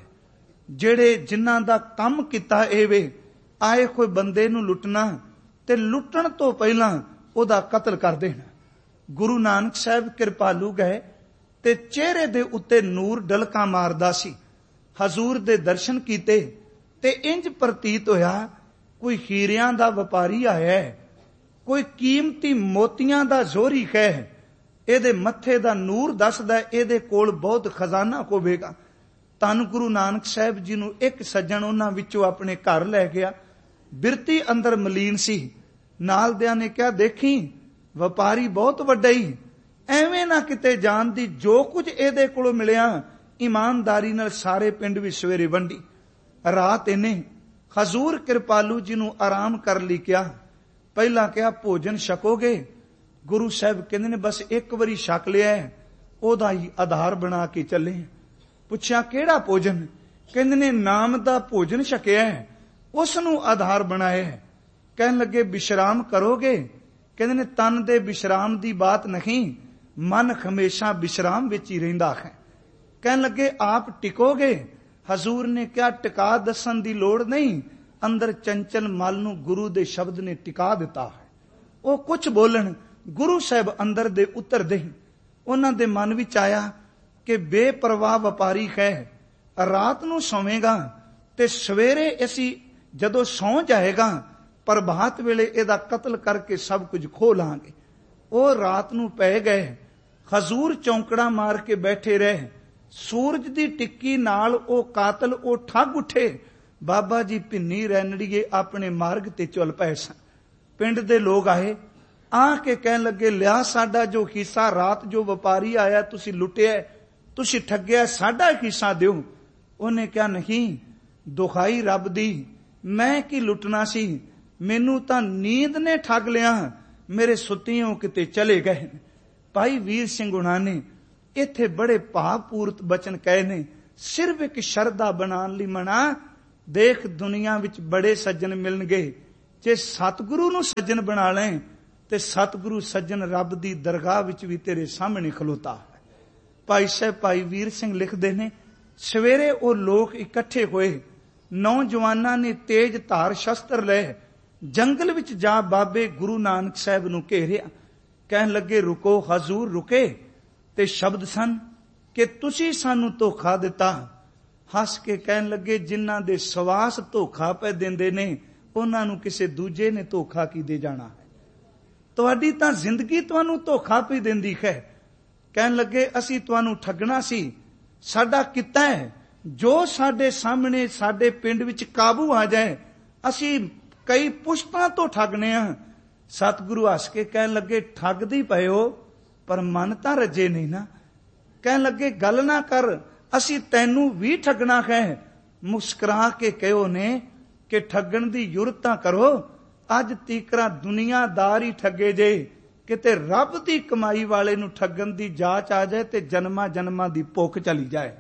ਜਿਹੜੇ ਜਿਨ੍ਹਾਂ ਦਾ ਕੰਮ ਕੀਤਾ ਇਹ ਵੇ, ਆਏ ਕੋਈ ਬੰਦੇ ਨੂੰ ਲੁੱਟਣਾ ਤੇ ਲੁੱਟਣ ਤੋਂ ਪਹਿਲਾਂ ਉਹਦਾ ਕਤਲ ਕਰ ਦੇਣਾ। ਗੁਰੂ ਨਾਨਕ ਸਾਹਿਬ ਕਿਰਪਾਲੂ ਗਏ ਤੇ ਚਿਹਰੇ ਦੇ ਉੱਤੇ ਨੂਰ ਡਲਕਾ ਮਾਰਦਾ ਸੀ। ਹਜ਼ੂਰ ਦੇ ਦਰਸ਼ਨ ਕੀਤੇ ਤੇ ਇੰਜ ਪ੍ਰਤੀਤ ਹੋਇਆ ਕੋਈ ਹੀਰਿਆਂ ਦਾ ਵਪਾਰੀ ਆਇਆ ਹੈ, ਕੋਈ ਕੀਮਤੀ ਮੋਤੀਆਂ ਦਾ ਜ਼ੋਰੀ ਹੈ। ਇਹਦੇ ਮੱਥੇ ਦਾ ਨੂਰ ਦੱਸਦਾ ਇਹਦੇ ਕੋਲ ਬਹੁਤ ਖਜ਼ਾਨਾ ਹੋਵੇਗਾ। ਧੰਨ ਗੁਰੂ ਨਾਨਕ ਸਾਹਿਬ ਜੀ ਨੂੰ ਇੱਕ ਸੱਜਣ ਉਹਨਾਂ ਵਿੱਚੋਂ ਆਪਣੇ ਘਰ ਲੈ ਗਿਆ। ਬਿਰਤੀ ਅੰਦਰ ਮਲੀਨ ਸੀ। ਨਾਲ ਦਿਆਂ ਨੇ ਕਿਹਾ, ਦੇਖੀ ਵਪਾਰੀ ਬਹੁਤ ਵੱਡਾ ਹੀ, ਐਵੇਂ ਨਾ ਕਿਤੇ ਜਾਣ ਦੀ। ਜੋ ਕੁਝ ਇਹਦੇ ਕੋਲੋਂ ਮਿਲਿਆ ਇਮਾਨਦਾਰੀ ਨਾਲ ਸਾਰੇ ਪਿੰਡ ਵਿੱਚ ਸਵੇਰੇ ਵੰਡੀ। ਰਾਤ ਇਹਨੇ ਹਜ਼ੂਰ ਕਿਰਪਾਲੂ ਜੀ ਨੂੰ ਆਰਾਮ ਕਰ ਲਈ ਕਿਹਾ। ਪਹਿਲਾਂ ਕਿਹਾ ਭੋਜਨ ਛਕੋਗੇ? ਗੁਰੂ ਸਾਹਿਬ ਕਹਿੰਦੇ ਨੇ ਬਸ ਇੱਕ ਵਾਰੀ ਛਕ ਲਿਆ, ਉਹਦਾ ਹੀ ਆਧਾਰ ਬਣਾ ਕੇ ਚੱਲੇ। ਪੁੱਛਿਆ ਕਿਹੜਾ ਭੋਜਨ? ਕਹਿੰਦੇ ਨੇ ਨਾਮ ਦਾ ਭੋਜਨ ਛਕਿਆ ਹੈ, ਉਸ ਨੂੰ ਆਧਾਰ ਬਣਾਇਆ ਹੈ। ਕਹਿਣ ਲੱਗੇ ਵਿਸ਼ਰਾਮ ਕਰੋਗੇ? ਕਹਿੰਦੇ ਨੇ ਤਨ ਦੇ ਵਿਸ਼ਰਾਮ ਦੀ ਬਾਤ ਨਹੀਂ, ਮਨ ਹਮੇਸ਼ਾ ਵਿਸ਼ਰਾਮ ਵਿੱਚ ਹੀ ਰਹਿੰਦਾ ਹੈ। ਕਹਿਣ ਲੱਗੇ ਆਪ ਟਿਕੋਗੇ? ਹਜ਼ੂਰ ਨੇ ਕਿਹਾ ਟਿਕਾ ਦੱਸਣ ਦੀ ਲੋੜ ਨਹੀਂ, ਅੰਦਰ ਚੰਚਲ ਮਲ ਨੂੰ ਗੁਰੂ ਦੇ ਸ਼ਬਦ ਨੇ ਟਿਕਾ ਦਿੱਤਾ ਹੈ। ਉਹ ਕੁਝ ਬੋਲਣ, ਗੁਰੂ ਸਾਹਿਬ ਅੰਦਰ ਦੇ ਉਤਰਦੇ। ਉਹਨਾਂ ਦੇ ਮਨ ਵਿੱਚ ਆਇਆ ਕਿ ਬੇਪਰਵਾਹ ਵਪਾਰੀ ਹੈ, ਰਾਤ ਨੂੰ ਸੌਵੇਗਾ ਤੇ ਸਵੇਰੇ ਅਸੀਂ ਜਦੋਂ ਸੌਂ ਜਾਏਗਾ ਪ੍ਰਭਾਤ ਵੇਲੇ ਇਹਦਾ ਕਤਲ ਕਰਕੇ ਸਭ ਕੁਝ ਖੋਹ ਲਾਂਗੇ। ਉਹ ਰਾਤ ਨੂੰ ਪੈ ਗਏ। ਹਜ਼ੂਰ ਚੌਂਕੜਾ ਮਾਰ ਕੇ ਬੈਠੇ ਰਹੇ। ਸੂਰਜ ਦੀ ਟਿੱਕੀ ਨਾਲ ਉਹ ਕਾਤਲ ਉਹ ਠੱਗ ਉੱਠੇ। ਬਾਬਾ ਜੀ ਭਿੰਨੀ ਰੈਣੜੀਏ ਆਪਣੇ ਮਾਰਗ ਤੇ ਚੱਲ ਪਏ ਸਨ। ਪਿੰਡ ਦੇ ਲੋਕ ਆਏ, ਆ ਕੇ ਕਹਿਣ ਲੱਗੇ ਲਿਆ ਸਾਡਾ ਜੋ ਹਿੱਸਾ, ਰਾਤ ਜੋ ਵਪਾਰੀ ਆਇਆ ਤੁਸੀਂ ਲੁੱਟਿਆ, ਤੁਸੀਂ ਠੱਗਿਆ, ਸਾਡਾ ਹਿੱਸਾ ਦਿਓ। ਉਹਨੇ ਕਿਹਾ ਨਹੀਂ, ਦੁਹਾਈ ਰੱਬ ਦੀ, ਮੈਂ ਕੀ ਲੁੱਟਣਾ ਸੀ, ਮੈਨੂੰ ਤਾਂ ਨੀਂਦ ਨੇ ਠੱਗ ਲਿਆ, ਮੇਰੇ ਸੁੱਤਿਓਂ ਕਿਤੇ ਚਲੇ ਗਏ। ਭਾਈ ਵੀਰ ਸਿੰਘ ਹੁਣਾਂ ਨੇ ਇੱਥੇ ਬੜੇ ਭਾਵਪੂਰਤ ਬਚਨ ਕਹੇ ਨੇ। ਸਿਰਫ ਇੱਕ ਸ਼ਰਧਾ ਬਣਾਉਣ ਲਈ ਮਨਾ, ਦੇਖ ਦੁਨੀਆ ਵਿੱਚ ਬੜੇ ਸੱਜਣ ਮਿਲਣਗੇ, ਜੇ ਸਤਿਗੁਰੂ ਨੂੰ ਸੱਜਣ ਬਣਾ ਲੈ ਤੇ ਸਤਿਗੁਰੂ ਸੱਜਣ ਰੱਬ ਦੀ ਦਰਗਾਹ ਵਿੱਚ ਵੀ ਤੇਰੇ ਸਾਹਮਣੇ ਖਲੋਤਾ ਹੈ। ਭਾਈ ਸਾਹਿਬ ਭਾਈ ਵੀਰ ਸਿੰਘ ਲਿਖਦੇ ਨੇ, ਸਵੇਰੇ ਉਹ ਲੋਕ ਇਕੱਠੇ ਹੋਏ। ਨੌਜਵਾਨਾਂ ਨੇ ਤੇਜ ਧਾਰ ਸ਼ਸਤਰ ਲਏ, ਜੰਗਲ ਵਿੱਚ ਜਾ ਬਾਬੇ ਗੁਰੂ ਨਾਨਕ ਸਾਹਿਬ ਨੂੰ ਘੇਰਿਆ। ਕਹਿਣ ਲੱਗੇ ਰੁਕੋ। ਹਜ਼ੂਰ ਰੁਕੇ ਤੇ ਸ਼ਬਦ ਸਨ ਕਿ ਤੁਸੀਂ ਸਾਨੂੰ ਧੋਖਾ ਦਿੱਤਾ। ਹੱਸ ਕੇ ਕਹਿਣ ਲੱਗੇ ਜਿਨ੍ਹਾਂ ਦੇ ਸਵਾਸ ਧੋਖਾ ਪੈ ਦਿੰਦੇ ਨੇ ਉਹਨਾਂ ਨੂੰ ਕਿਸੇ ਦੂਜੇ ਨੇ ਧੋਖਾ ਕੀ ਦੇ ਜਾਣਾ ਹੈ, ਤੁਹਾਡੀ ਤਾਂ ਜ਼ਿੰਦਗੀ ਤੁਹਾਨੂੰ ਧੋਖਾ ਪਈ ਦਿੰਦੀ ਹੈ। ਕਹਿਣ ਲੱਗੇ ਅਸੀਂ ਤੁਹਾਨੂੰ ਠੱਗਣਾ ਸੀ, ਸਾਡਾ ਕਿੱਤਾ ਹੈ, ਜੋ ਸਾਡੇ ਸਾਹਮਣੇ ਸਾਡੇ ਪਿੰਡ ਵਿੱਚ ਕਾਬੂ ਆ ਜਾਏ ਅਸੀਂ ਕਈ ਪੁਸ਼ਤਾਂ ਤੋਂ ਠੱਗਨੇ ਆ। ਸਤਿਗੁਰੂ ਹੱਸ ਕੇ ਕਹਿਣ ਲੱਗੇ ਠੱਗਦੀ ਪਏ ਹੋ ਪਰ ਮਨ ਤਾਂ ਰੱਜੇ ਨਹੀਂ ਨਾ। ਕਹਿਣ ਲੱਗੇ ਗੱਲ ਨਾ ਕਰ, ਅਸੀਂ ਤੈਨੂੰ ਵੀ ਠੱਗਣਾ ਹੈ। ਮੁਸਕਰਾ ਕੇ ਕਹਿਓ ਨੇ ਕਿ ਠੱਗਣ ਦੀ ਜੁਰਤ ਤਾਂ ਕਰੋ, ਅੱਜ ਤੀਕਰਾ ਦੁਨੀਆਦਾਰ ਹੀ ਠੱਗੇ ਜੇ, ਕਿਤੇ ਰੱਬ ਦੀ ਕਮਾਈ ਵਾਲੇ ਨੂੰ ਠੱਗਣ ਦੀ ਜਾਚ ਆ ਜਾਏ ਤੇ ਜਨਮਾਂ ਜਨਮਾਂ ਦੀ ਭੁੱਖ ਚਲੀ ਜਾਏ।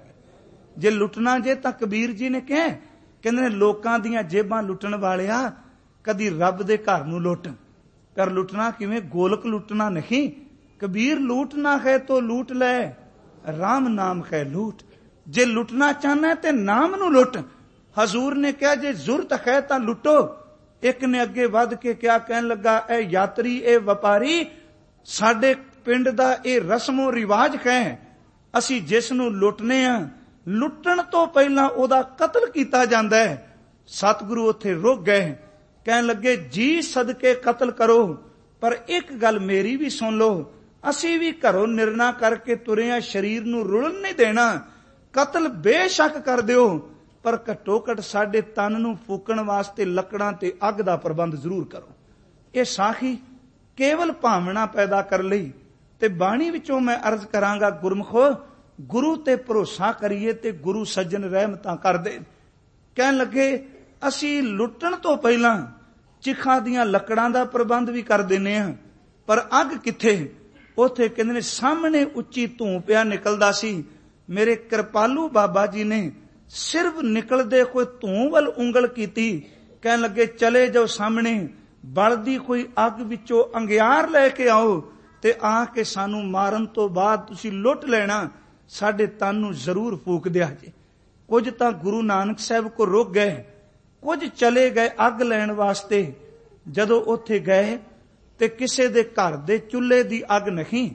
ਜੇ ਲੁੱਟਣਾ ਜੇ ਤਾਂ ਕਬੀਰ ਜੀ ਨੇ ਕਿਹਾ, ਕਹਿੰਦੇ ਨੇ ਲੋਕਾਂ ਦੀਆਂ ਜੇਬਾਂ ਲੁੱਟਣ ਵਾਲਿਆ ਕਦੀ ਰੱਬ ਦੇ ਘਰ ਨੂੰ ਲੁੱਟ। ਪਰ ਲੁੱਟਣਾ ਕਿਵੇਂ? ਗੋਲਕ ਲੁੱਟਣਾ ਨਹੀਂ। ਕਬੀਰ ਲੂਟਣਾ ਹੈ ਤੋ ਲੂਟ ਲੈ, ਰਾਮ ਨਾਮ ਹੈ ਲੂਟ। ਜੇ ਲੁੱਟਣਾ ਚਾਹਨਾ ਤੇ ਨਾਮ ਨੂੰ ਲੁੱਟ। ਹਜ਼ੂਰ ਨੇ ਕਿਹਾ ਜੇ ਜ਼ੁਰਤ ਹੈ ਤਾਂ ਲੁੱਟੋ। ਇੱਕ ਨੇ ਅੱਗੇ ਵੱਧ ਕੇ ਕਿਹਾ, ਕਹਿਣ ਲੱਗਾ ਇਹ ਯਾਤਰੀ ਇਹ ਵਪਾਰੀ, ਸਾਡੇ ਪਿੰਡ ਦਾ ਇਹ ਰਸਮੋ ਰਿਵਾਜ ਹੈ, ਅਸੀਂ ਜਿਸ ਨੂੰ ਲੁੱਟਨੇ ਆ ਲੁੱਟਣ ਤੋਂ ਪਹਿਲਾਂ ਉਹਦਾ ਕਤਲ ਕੀਤਾ ਜਾਂਦਾ ਹੈ। ਸਤਿਗੁਰੂ ਉੱਥੇ ਰੁਕ ਗਏ। ਕਹਿਣ ਲੱਗੇ ਜੀ ਸਦਕੇ ਕਤਲ ਕਰੋ, ਪਰ ਇੱਕ ਗੱਲ ਮੇਰੀ ਵੀ ਸੁਣ ਲਓ, ਅਸੀਂ ਵੀ ਘਰੋਂ ਨਿਰਣਾ ਕਰਕੇ ਤੁਰੇ ਆ, ਸਰੀਰ ਨੂੰ ਰੁਲਣ ਨਹੀਂ ਦੇਣਾ। ਕਤਲ ਬੇਸ਼ੱਕ ਕਰ ਦਿਓ ਪਰ ਘੱਟੋ ਘੱਟ ਸਾਡੇ ਤਨ ਨੂੰ ਫੂਕਣ ਵਾਸਤੇ ਲੱਕੜਾਂ ਤੇ ਅੱਗ ਦਾ ਪ੍ਰਬੰਧ ਜ਼ਰੂਰ ਕਰੋ। ਇਹ ਸਾਖੀ ਕੇਵਲ ਭਾਵਨਾ ਪੈਦਾ ਕਰ ਲਈ। ਤੇ ਬਾਣੀ ਵਿੱਚੋਂ ਮੈਂ ਅਰਜ਼ ਕਰਾਂਗਾ, ਗੁਰਮਖੋ ਗੁਰੂ ਤੇ ਭਰੋਸਾ ਕਰੀਏ ਤੇ ਗੁਰੂ ਸੱਜਣ ਰਹਿਮਤਾਂ ਕਰਦੇ। ਕਹਿਣ ਲੱਗੇ ਅਸੀਂ ਲੁੱਟਣ ਤੋਂ ਪਹਿਲਾਂ ਚਿਖਾਂ ਦੀਆਂ ਲੱਕੜਾਂ ਦਾ ਪ੍ਰਬੰਧ ਵੀ ਕਰ ਦਿੰਨੇ ਆ, ਪਰ ਅੱਗ ਕਿੱਥੇ? ਉੱਥੇ ਕਹਿੰਦੇ ਨੇ ਸਾਹਮਣੇ ਉੱਚੀ ਧੂੰ ਪਿਆ ਨਿਕਲਦਾ ਸੀ। ਮੇਰੇ ਕਿਰਪਾਲੂ ਬਾਬਾ ਜੀ ਨੇ ਸਿਰਫ ਨਿਕਲਦੇ ਕੋਈ ਧੂੰ ਵੱਲ ਉਂਗਲ ਕੀਤੀ। ਕਹਿਣ ਲੱਗੇ ਚਲੇ ਜਾਓ ਸਾਹਮਣੇ ਬਲਦੀ ਕੋਈ ਅੱਗ ਵਿੱਚੋਂ ਅੰਗਿਆਰ ਲੈ ਕੇ ਆਓ ਤੇ ਆ ਕੇ ਸਾਨੂੰ ਮਾਰਨ ਤੋਂ ਬਾਅਦ ਤੁਸੀਂ ਲੁੱਟ ਲੈਣਾ, ਸਾਡੇ ਤਨ ਨੂੰ ਜ਼ਰੂਰ ਫੂਕ ਦਿਆ ਜੇ। ਕੁਝ ਤਾਂ ਗੁਰੂ ਨਾਨਕ ਸਾਹਿਬ ਕੋ ਰੁਕ ਗਏ, ਕੁਝ ਚਲੇ ਗਏ ਅੱਗ ਲੈਣ ਵਾਸਤੇ। ਜਦੋਂ ਉੱਥੇ ਗਏ ਤੇ ਕਿਸੇ ਦੇ ਘਰ ਦੇ ਚੁੱਲ੍ਹੇ ਦੀ ਅੱਗ ਨਹੀਂ,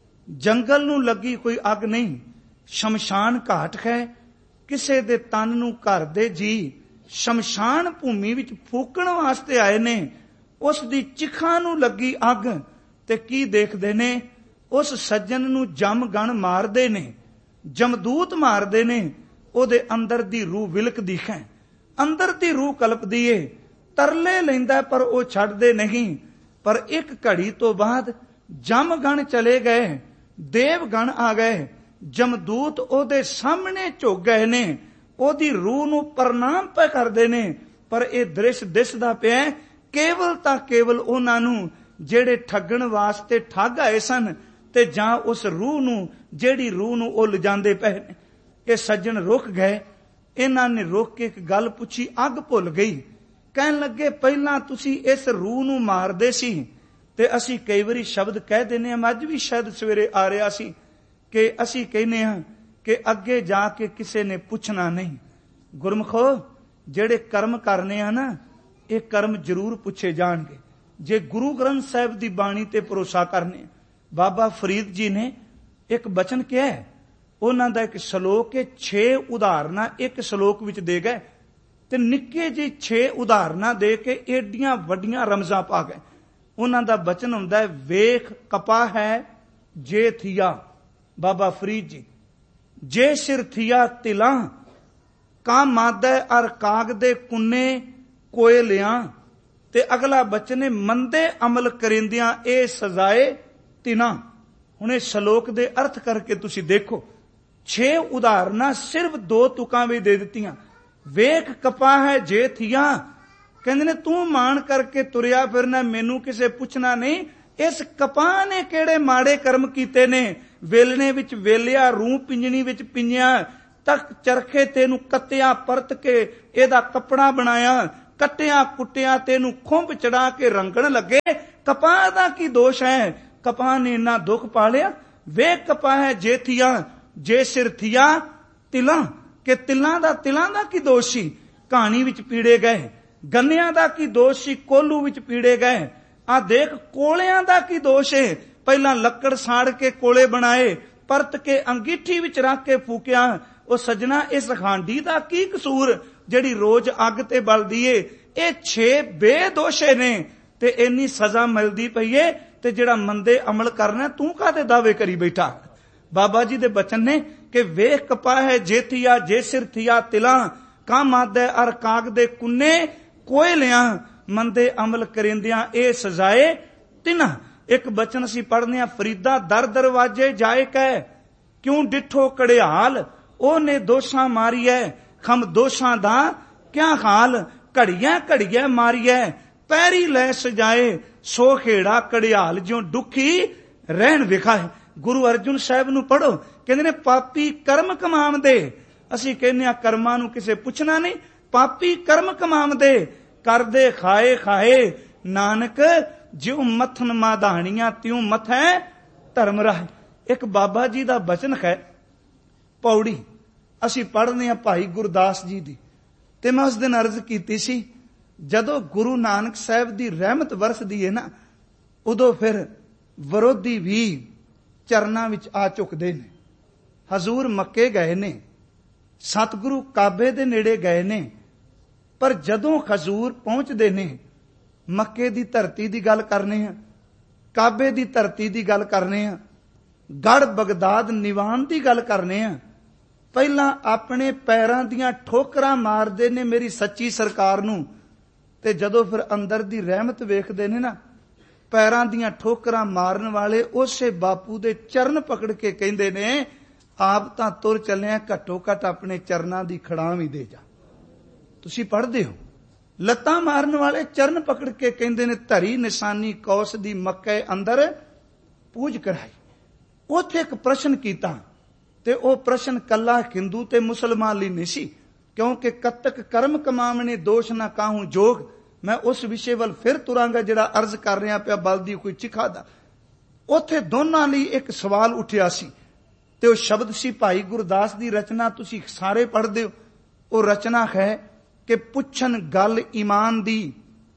ਜੰਗਲ ਨੂੰ ਲੱਗੀ ਕੋਈ ਅੱਗ ਨਹੀਂ, ਸ਼ਮਸ਼ਾਨ ਘਾਟ ਹੈ। ਕਿਸੇ ਦੇ ਤਨ ਨੂੰ ਘਰ ਦੇ ਜੀ ਸ਼ਮਸ਼ਾਨ ਭੂਮੀ ਵਿੱਚ ਫੂਕਣ ਵਾਸਤੇ ਆਏ ਨੇ। ਉਸ ਦੀ ਚਿਖਾਂ ਨੂੰ ਲੱਗੀ ਅੱਗ ਤੇ ਕੀ ਦੇਖਦੇ ਨੇ? ਉਸ ਸੱਜਣ ਨੂੰ ਜਮ ਗਣ ਮਾਰਦੇ ਨੇ, ਜਮਦੂਤ ਮਾਰਦੇ ਨੇ। ਉਹਦੇ ਅੰਦਰ ਦੀ ਰੂਹ ਵਿਲਕਦੀ ਹੈ, ਅੰਦਰ ਦੀ ਰੂਹ ਕਲਪਦੀ ਏ, ਤਰਲੇ ਲੈਂਦਾ ਪਰ ਉਹ ਛੱਡਦੇ ਨਹੀਂ। ਪਰ ਇੱਕ ਘੜੀ ਤੋਂ ਬਾਅਦ ਜਮ ਗਣ ਚਲੇ ਗਏ, ਦੇਵ ਗਣ ਆ ਗਏ, ਜਮਦੂਤ ਉਹਦੇ ਸਾਹਮਣੇ ਝੁਕ ਗਏ ਨੇ, ਉਹਦੀ ਰੂਹ ਨੂੰ ਪ੍ਰਣਾਮ ਪੈ ਕਰਦੇ ਨੇ। ਪਰ ਇਹ ਦ੍ਰਿਸ਼ ਦਿਸਦਾ ਪਿਆ ਕੇਵਲ ਤਾਂ ਕੇਵਲ ਉਹਨਾਂ ਨੂੰ ਜਿਹੜੇ ਠੱਗਣ ਵਾਸਤੇ ਠੱਗ ਆਏ ਸਨ, ਤੇ ਜਾਂ ਉਸ ਰੂਹ ਨੂੰ ਜਿਹੜੀ ਰੂਹ ਨੂੰ ਉਹ ਲਿਜਾਂਦੇ ਪਏ ਨੇ। ਇਹ ਸੱਜਣ ਰੁਕ ਗਏ। ਇਹਨਾਂ ਨੇ ਰੁਕ ਕੇ ਇੱਕ ਗੱਲ ਪੁੱਛੀ, ਅੱਗ ਭੁੱਲ ਗਈ। ਕਹਿਣ ਲੱਗੇ, ਪਹਿਲਾਂ ਤੁਸੀਂ ਇਸ ਰੂਹ ਨੂੰ ਮਾਰਦੇ ਸੀ ਤੇ ਅਸੀਂ ਕਈ ਵਾਰੀ ਸ਼ਬਦ ਕਹਿ ਦਿੰਦੇ ਹਾਂ, ਅੱਜ ਵੀ ਸ਼ਾਇਦ ਸਵੇਰੇ ਆ ਰਿਹਾ ਸੀ ਕਿ ਅਸੀਂ ਕਹਿੰਦੇ ਹਾਂ ਕਿ ਅੱਗੇ ਜਾ ਕੇ ਕਿਸੇ ਨੇ ਪੁੱਛਣਾ ਨਹੀਂ। ਗੁਰਮਖੋ, ਜਿਹੜੇ ਕਰਮ ਕਰਨੇ ਆ ਨਾ, ਇਹ ਕਰਮ ਜ਼ਰੂਰ ਪੁੱਛੇ ਜਾਣਗੇ ਜੇ ਗੁਰੂ ਗ੍ਰੰਥ ਸਾਹਿਬ ਦੀ ਬਾਣੀ ਤੇ ਭਰੋਸਾ ਕਰਨੇ। ਬਾਬਾ ਫਰੀਦ ਜੀ ਨੇ ਇੱਕ ਬਚਨ ਕਿਹਾ, ਉਹਨਾਂ ਦਾ ਇੱਕ ਸ਼ਲੋਕ ਹੈ, ਛੇ ਉਦਾਹਰਨਾਂ ਇੱਕ ਸ਼ਲੋਕ ਵਿੱਚ ਦੇ ਗਏ ਤੇ ਨਿੱਕੇ ਜਿਹੇ ਛੇ ਉਦਾਹਰਨਾਂ ਦੇ ਕੇ ਏਡੀਆਂ ਵੱਡੀਆਂ ਰਮਜ਼ਾਂ ਪਾ ਗਏ। ਉਹਨਾਂ ਦਾ ਬਚਨ ਹੁੰਦਾ ਹੈ, ਵੇਖ ਕਪਾ ਹੈ ਜੇ ਥੀਆ। ਬਾਬਾ ਫਰੀਦ ਜੀ, ਜੇ ਸਿਰ ਥੀਆ ਤਿਲਾਂ ਕਾ ਮਾਦੈ ਅਰ ਕਾਗ ਦੇ ਕੁੰਨੇ ਕੋਏ ਲਿਆਂ। ਤੇ ਅਗਲਾ ਬਚਨ ਹੈ, ਮੰਦੇ ਅਮਲ ਕਰਿੰਦਿਆਂ ਇਹ ਸਜ਼ਾਏ ਤਿਨਾ। ਹੁਣ ਇਹ ਸ਼ਲੋਕ ਦੇ ਅਰਥ ਕਰਕੇ ਤੁਸੀਂ ਦੇਖੋ, ਛੇ ਉਦਾਹਰਨਾਂ ਸਿਰਫ ਦੋ ਤੁਕਾਂ ਵਿੱਚ ਦੇ ਦਿੱਤੀਆਂ। ਵੇਖ ਕਪਾ ਹੈ ਜੇ ਥੀਆ, ਕਹਿੰਦੇ ਨੇ ਤੂੰ ਮਾਣ ਕਰਕੇ ਤੁਰਿਆ ਫਿਰਨਾ, ਮੈਨੂੰ ਕਿਸੇ ਪੁੱਛਣਾ ਨਹੀਂ। ਇਸ ਕਪਾਹ ਨੇ ਕਿਹੜੇ ਮਾੜੇ ਕਰਮ ਕੀਤੇ ਨੇ। ਵੇਲਣੇ ਵਿੱਚ ਵੇਲਿਆ, ਰੂਹ ਪਿੰਜਣੀ ਵਿੱਚ ਪਿੰਜਿਆ, ਤੱਕ ਚਰਖੇ ਤੈਨੂੰ ਕੱਤਿਆ, ਪਰਤ ਕੇ ਇਹਦਾ ਕੱਪੜਾ ਬਣਾਇਆ, ਕੱਟਿਆ ਕੁੱਟਿਆ, ਤੈਨੂੰ ਖੁੰਭ ਚੜਾ ਕੇ ਰੰਗਣ ਲੱਗੇ। ਕਪਾਹ ਦਾ ਕੀ ਦੋਸ਼ ਹੈ? ਕਪਾਹ ਨੇ ਇੰਨਾ ਦੁੱਖ ਪਾਲਿਆ। ਵੇਖ ਕਪਾਹ ਹੈ ਜੇ ਥੀਆ, ਜੇ ਸਿਰ ਥੀਆ ਤਿਲਾਂ, ਕਿ ਤਿਲਾਂ ਦਾ ਤਿਲਾਂ ਦਾ ਕੀ ਦੋਸ਼ ਸੀ? ਕਹਾਣੀ ਵਿੱਚ ਪੀੜੇ ਗਏ। ਗੰਨਿਆਂ ਦਾ ਕੀ ਦੋਸ਼ ਸੀ? ਕੋਲੂ ਵਿੱਚ ਪੀੜੇ ਗਏ। ਆ ਦੇਖ ਕੋਲਿਆਂ ਦਾ ਕੀ ਦੋਸ਼ ਹੈ? ਪਹਿਲਾਂ ਲੱਕੜ ਸਾੜ ਕੇ ਕੋਲੇ ਬਣਾਏ, ਪਰਤ ਕੇ ਅੰਗੀਠੀ ਵਿੱਚ ਰੱਖ ਕੇ ਫੂਕਿਆ। ਉਹ ਸੱਜਣਾ, ਇਸ ਹਾਂਡੀ ਦਾ ਕੀ ਕਸੂਰ ਜਿਹੜੀ ਰੋਜ਼ ਅੱਗ ਤੇ ਬਲਦੀ ਏ? ਇਹ ਛੇ ਬੇਦੋਸ਼ੇ ਨੇ ਤੇ ਇੰਨੀ ਸਜ਼ਾ ਮਿਲਦੀ ਪਈ ਏ, ਤੇ ਜਿਹੜਾ ਮੰਦੇ ਅਮਲ ਕਰਨਾ ਤੂੰ ਕਾਹਦੇ ਦਾਅਵੇ ਕਰੀ ਬੈਠਾ? ਬਾਬਾ ਜੀ ਦੇ ਬਚਨ ਨੇ ਕਿ ਵੇਖ ਕਪਾ ਹੈ ਜੇ ਥੀਆ, ਜੇ ਸਿਰ ਥੀਆ ਤਿਲਾਂ ਕਾ ਮਾਦੈ ਅਰ ਕਾਗ ਦੇ ਕੁੰਨੇ ਕੋਏ ਲਿਆਂ। ਮੰਦੇ ਅਮਲ ਕਰਿੰਦਿਆਂ ਇਹ ਸਜ਼ਾਏ ਤਿਨਾ। ਇੱਕ ਬਚਨ ਅਸੀਂ ਪੜ੍ਹਨੇ ਆ, ਫਰੀਦਾ ਦਰ ਦਰਵਾਜੇ ਜਾਏ ਕਹਿ, ਕਿਉਂ ਡਿਠੋ ਕੜਿਆਲ ਉਹਨੇ ਦੋਸ਼ਾਂ ਮਾਰੀਐ, ਖਮ ਦੋਸ਼ਾਂ ਦਾ ਕਿਆ ਹਾਲ। ਘੜੀਆਂ ਘੜੀਆਂ ਮਾਰੀਐ, ਪੈਰੀ ਲੈ ਸਜਾਏ, ਸੋ ਖੇੜਾ ਕੜਿਆਲ ਜਿਉਂ ਦੁਖੀ ਰਹਿਣ ਵਿਖਾਏ। ਗੁਰੂ ਅਰਜੁਨ ਸਾਹਿਬ ਨੂੰ ਪੜ੍ਹੋ, ਕਹਿੰਦੇ ਨੇ ਪਾਪੀ ਕਰਮ ਕਮਾਉਂਦੇ। ਅਸੀਂ ਕਹਿੰਦੇ ਆ ਕਰਮਾਂ ਨੂੰ ਕਿਸੇ ਪੁੱਛਣਾ ਨਹੀਂ। ਪਾਪੀ ਕਰਮ ਕਮਾਉਂਦੇ, ਕਰਦੇ ਖਾਏ ਖਾਏ, ਨਾਨਕ ਜਿਉ ਮੱਥਨ ਮਾਧਾਣੀਆਂ ਤਿਉ ਮਥੈ ਧਰਮ ਰਾਹ। ਇੱਕ ਬਾਬਾ ਜੀ ਦਾ ਬਚਨ ਹੈ, ਪੌੜੀ ਅਸੀਂ ਪੜ੍ਹਦੇ ਹਾਂ ਭਾਈ ਗੁਰਦਾਸ ਜੀ ਦੀ। ਤੇ ਮੈਂ ਉਸ ਦਿਨ ਅਰਜ਼ ਕੀਤੀ ਸੀ, ਜਦੋਂ ਗੁਰੂ ਨਾਨਕ ਸਾਹਿਬ ਦੀ ਰਹਿਮਤ ਵਰਸਦੀ ਹੈ ਨਾ, ਉਦੋਂ ਫਿਰ ਵਿਰੋਧੀ ਵੀ ਚਰਨਾਂ ਵਿੱਚ ਆ ਝੁਕਦੇ ਨੇ। ਹਜ਼ੂਰ ਮੱਕੇ ਗਏ ਨੇ, ਸਤਿਗੁਰੂ ਕਾਬੇ ਦੇ ਨੇੜੇ ਗਏ ਨੇ, ਪਰ ਜਦੋਂ ਹਜ਼ੂਰ ਪਹੁੰਚਦੇ ਨੇ, ਮੱਕੇ ਦੀ ਧਰਤੀ ਦੀ ਗੱਲ ਕਰਨੇ ਆ, ਕਾਬੇ ਦੀ ਧਰਤੀ ਦੀ ਗੱਲ ਕਰਨੇ ਆ, ਗੜ ਬਗਦਾਦ ਨਿਵਾਨ ਦੀ ਗੱਲ ਕਰਨੇ ਆ, ਪਹਿਲਾਂ ਆਪਣੇ ਪੈਰਾਂ ਦੀਆਂ ਠੋਕਰਾਂ ਮਾਰਦੇ ਨੇ ਮੇਰੀ ਸੱਚੀ ਸਰਕਾਰ ਨੂੰ। ਤੇ ਜਦੋਂ ਫਿਰ ਅੰਦਰ ਦੀ ਰਹਿਮਤ ਵੇਖਦੇ ਨੇ ਨਾ, ਪੈਰਾਂ ਦੀਆਂ ਠੋਕਰਾਂ ਮਾਰਨ ਵਾਲੇ ਉਸੇ ਬਾਪੂ ਦੇ ਚਰਨ ਪਕੜ ਕੇ ਕਹਿੰਦੇ ਨੇ, ਆਪ ਤਾਂ ਤੁਰ ਚੱਲਿਆ, ਘੱਟੋ ਘੱਟ ਆਪਣੇ ਚਰਨਾਂ ਦੀ ਖੜਾਂ ਵੀ ਦੇ ਜਾ। ਤੁਸੀਂ ਪੜ੍ਹਦੇ ਹੋ, ਲੱਤਾਂ ਮਾਰਨ ਵਾਲੇ ਚਰਨ ਪਕੜ ਕੇ ਕਹਿੰਦੇ ਨੇ, ਧਰੀ ਨਿਸ਼ਾਨੀ ਕੌਸ ਦੀ ਮੱਕੇ ਅੰਦਰ ਪੂਜ ਕਰਾਈ। ਉੱਥੇ ਇੱਕ ਪ੍ਰਸ਼ਨ ਕੀਤਾ, ਤੇ ਉਹ ਪ੍ਰਸ਼ਨ ਕੱਲਾ ਹਿੰਦੂ ਤੇ ਮੁਸਲਮਾਨ ਲਈ ਨਹੀਂ ਸੀ, ਕਿਉਂਕਿ ਕਤਕ ਕਰਮ ਕਮਾਵਣੇ ਦੋਸ਼ ਨਾ ਕਾਹੂ ਜੋਗ। ਮੈਂ ਉਸ ਵਿਸ਼ੇ ਵੱਲ ਫਿਰ ਤੁਰਾਂਗਾ ਜਿਹੜਾ ਅਰਜ਼ ਕਰ ਰਿਹਾ ਪਿਆ, ਬਲਦੀ ਕੋਈ ਚਿਖਾ ਦਾ। ਉੱਥੇ ਦੋਨਾਂ ਲਈ ਇੱਕ ਸਵਾਲ ਉੱਠਿਆ ਸੀ, ਤੇ ਉਹ ਸ਼ਬਦ ਸੀ ਭਾਈ ਗੁਰਦਾਸ ਦੀ ਰਚਨਾ, ਤੁਸੀਂ ਸਾਰੇ ਪੜ੍ਹਦੇ ਹੋ। ਉਹ ਰਚਨਾ ਹੈ ਕਿ ਪੁੱਛਣ ਗੱਲ ਈਮਾਨ ਦੀ।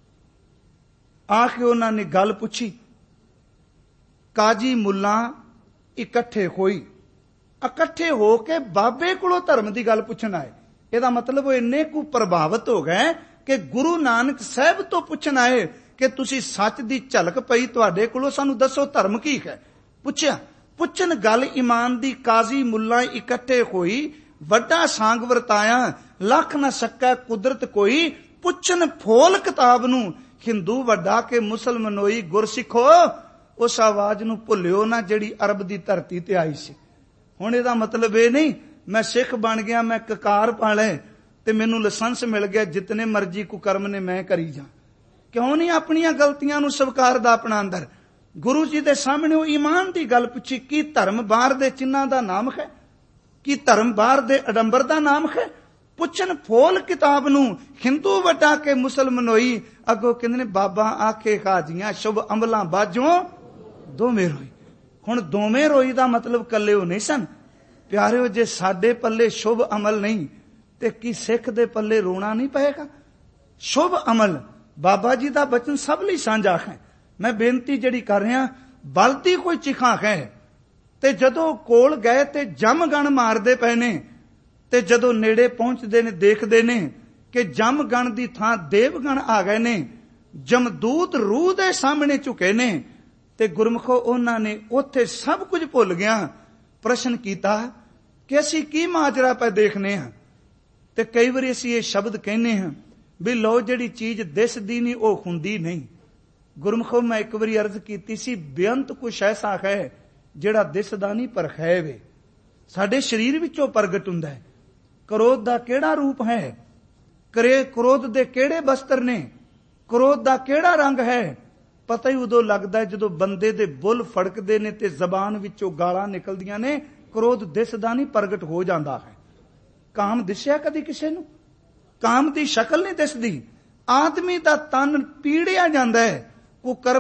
ਆ ਕੇ ਉਹਨਾਂ ਨੇ ਗੱਲ ਪੁੱਛੀ, ਕਾਜੀ ਮੁੱਲਾ ਇਕੱਠੇ ਹੋਈ, ਇਕੱਠੇ ਹੋ ਕੇ ਬਾਬੇ ਕੋਲੋਂ ਧਰਮ ਦੀ ਗੱਲ ਪੁੱਛਣ ਆਏ। ਇਹਦਾ ਮਤਲਬ ਉਹ ਇੰਨੇ ਕੁ ਪ੍ਰਭਾਵਿਤ ਹੋ ਗਏ ਕਿ ਗੁਰੂ ਨਾਨਕ ਸਾਹਿਬ ਤੋਂ ਪੁੱਛਣ ਆਏ ਕਿ ਤੁਸੀਂ ਸੱਚ ਦੀ ਝਲਕ ਪਈ ਤੁਹਾਡੇ ਕੋਲੋਂ, ਸਾਨੂੰ ਦੱਸੋ ਧਰਮ ਕੀ ਹੈ। ਪੁੱਛਿਆ, ਪੁੱਛਣ ਗੱਲ ਈਮਾਨ ਦੀ, ਕਾਜ਼ੀ ਮੁੱਲਾ ਇਕੱਠੇ ਹੋਈ, ਵੱਡਾ ਸਾਂਗ ਵਰਤਾਇਆ, ਲੱਖ ਨਾ ਸਕੈ ਕੁਦਰਤ ਕੋਈ। ਪੁੱਛਣ ਫੋਲ ਕਿਤਾਬ ਨੂੰ, ਹਿੰਦੂ ਵੱਡਾ ਕੇ ਮੁਸਲਮਾਨੋਈ। ਗੁਰਸਿੱਖੋ, ਉਸ ਆਵਾਜ਼ ਨੂੰ ਭੁੱਲਿਓ ਨਾ ਜਿਹੜੀ ਅਰਬ ਦੀ ਧਰਤੀ ਤੇ ਆਈ ਸੀ। ਹੁਣ ਇਹਦਾ ਮਤਲਬ ਇਹ ਨਹੀਂ ਮੈਂ ਸਿੱਖ ਬਣ ਗਿਆ, ਮੈਂ ਕਕਾਰ ਪਾ ਲੈ ਤੇ ਮੈਨੂੰ ਲਾਇਸੈਂਸ ਮਿਲ ਗਿਆ, ਜਿਤਨੇ ਮਰਜ਼ੀ ਕੁਕਰਮ ਨੇ ਮੈਂ ਕਰੀ ਜਾ। ਕਿਉਂ ਨਹੀਂ ਆਪਣੀਆਂ ਗਲਤੀਆਂ ਨੂੰ ਸਵੀਕਾਰਦਾ ਆਪਣਾ ਅੰਦਰ? ਗੁਰੂ ਜੀ ਦੇ ਸਾਹਮਣੇ ਉਹ ਈਮਾਨ ਦੀ ਗੱਲ ਪੁੱਛੀ, ਕੀ ਧਰਮ ਬਾਹਰ ਦੇ ਚਿੰਨ੍ਹਾਂ ਦਾ ਨਾਮ ਹੈ? कि धर्म बाहर दे अडंबर दा नाम है। पुछन फोल किताब नूं हिंदू वटा के मुसलमानोई, अगों कहंदे ने बाबा आखे हाजियां शुभ अमलां बाजों दोवें रोई। हुण दोवें रोई दा मतलब कल्ले हो नहीं सन प्यारिओ। जे साडे पल्ले शुभ अमल नहीं ते की सिख दे पल्ले रोना नहीं पएगा। शुभ अमल बाबा जी दा बचन सब लई सांझा है। मैं बेनती जड़ी कर रहा, बलदी कोई चिखा है ते जदों कोल गए ते जम गण मारदे पए ने, ते जदों नेड़े पहुंचदे ने देखदे ने कि जम गण दी थां देवगण आ गए ने, जमदूत रूह दे सामने झुके ने, ते गुरमुखो उन्हां ने उत्थे सब कुछ भुल गया प्रश्न कीता कि असीं की माजरा पे देखने हां। ते कई वारी असीं ये शब्द कहने हां भी लो जिहड़ी चीज दिसदी नहीं वो हुंदी नहीं। गुरमुखो मैं एक बारी अर्ज कीती सी, बेअंत कुछ ऐसा है जिहड़ा दिसदा नहीं पर है वे साडे शरीर विचों प्रगट हुंदा है। क्रोध दा किहड़ा रूप है, करे क्रोध दे किहड़े बस्तर ने, क्रोध दा किहड़ा रंग है, पता ही उदों लगदा है जदों बंदे दे बुल फड़कदे ने ते जबान विचों गालां निकलदियां ने। क्रोध दिसदा नहीं प्रगट हो जांदा है। काम दिसिया कदी किसे नूं? काम दी शक्ल नहीं दिसदी। आदमी दा तन पीड़िया जांदा है। कुकर्म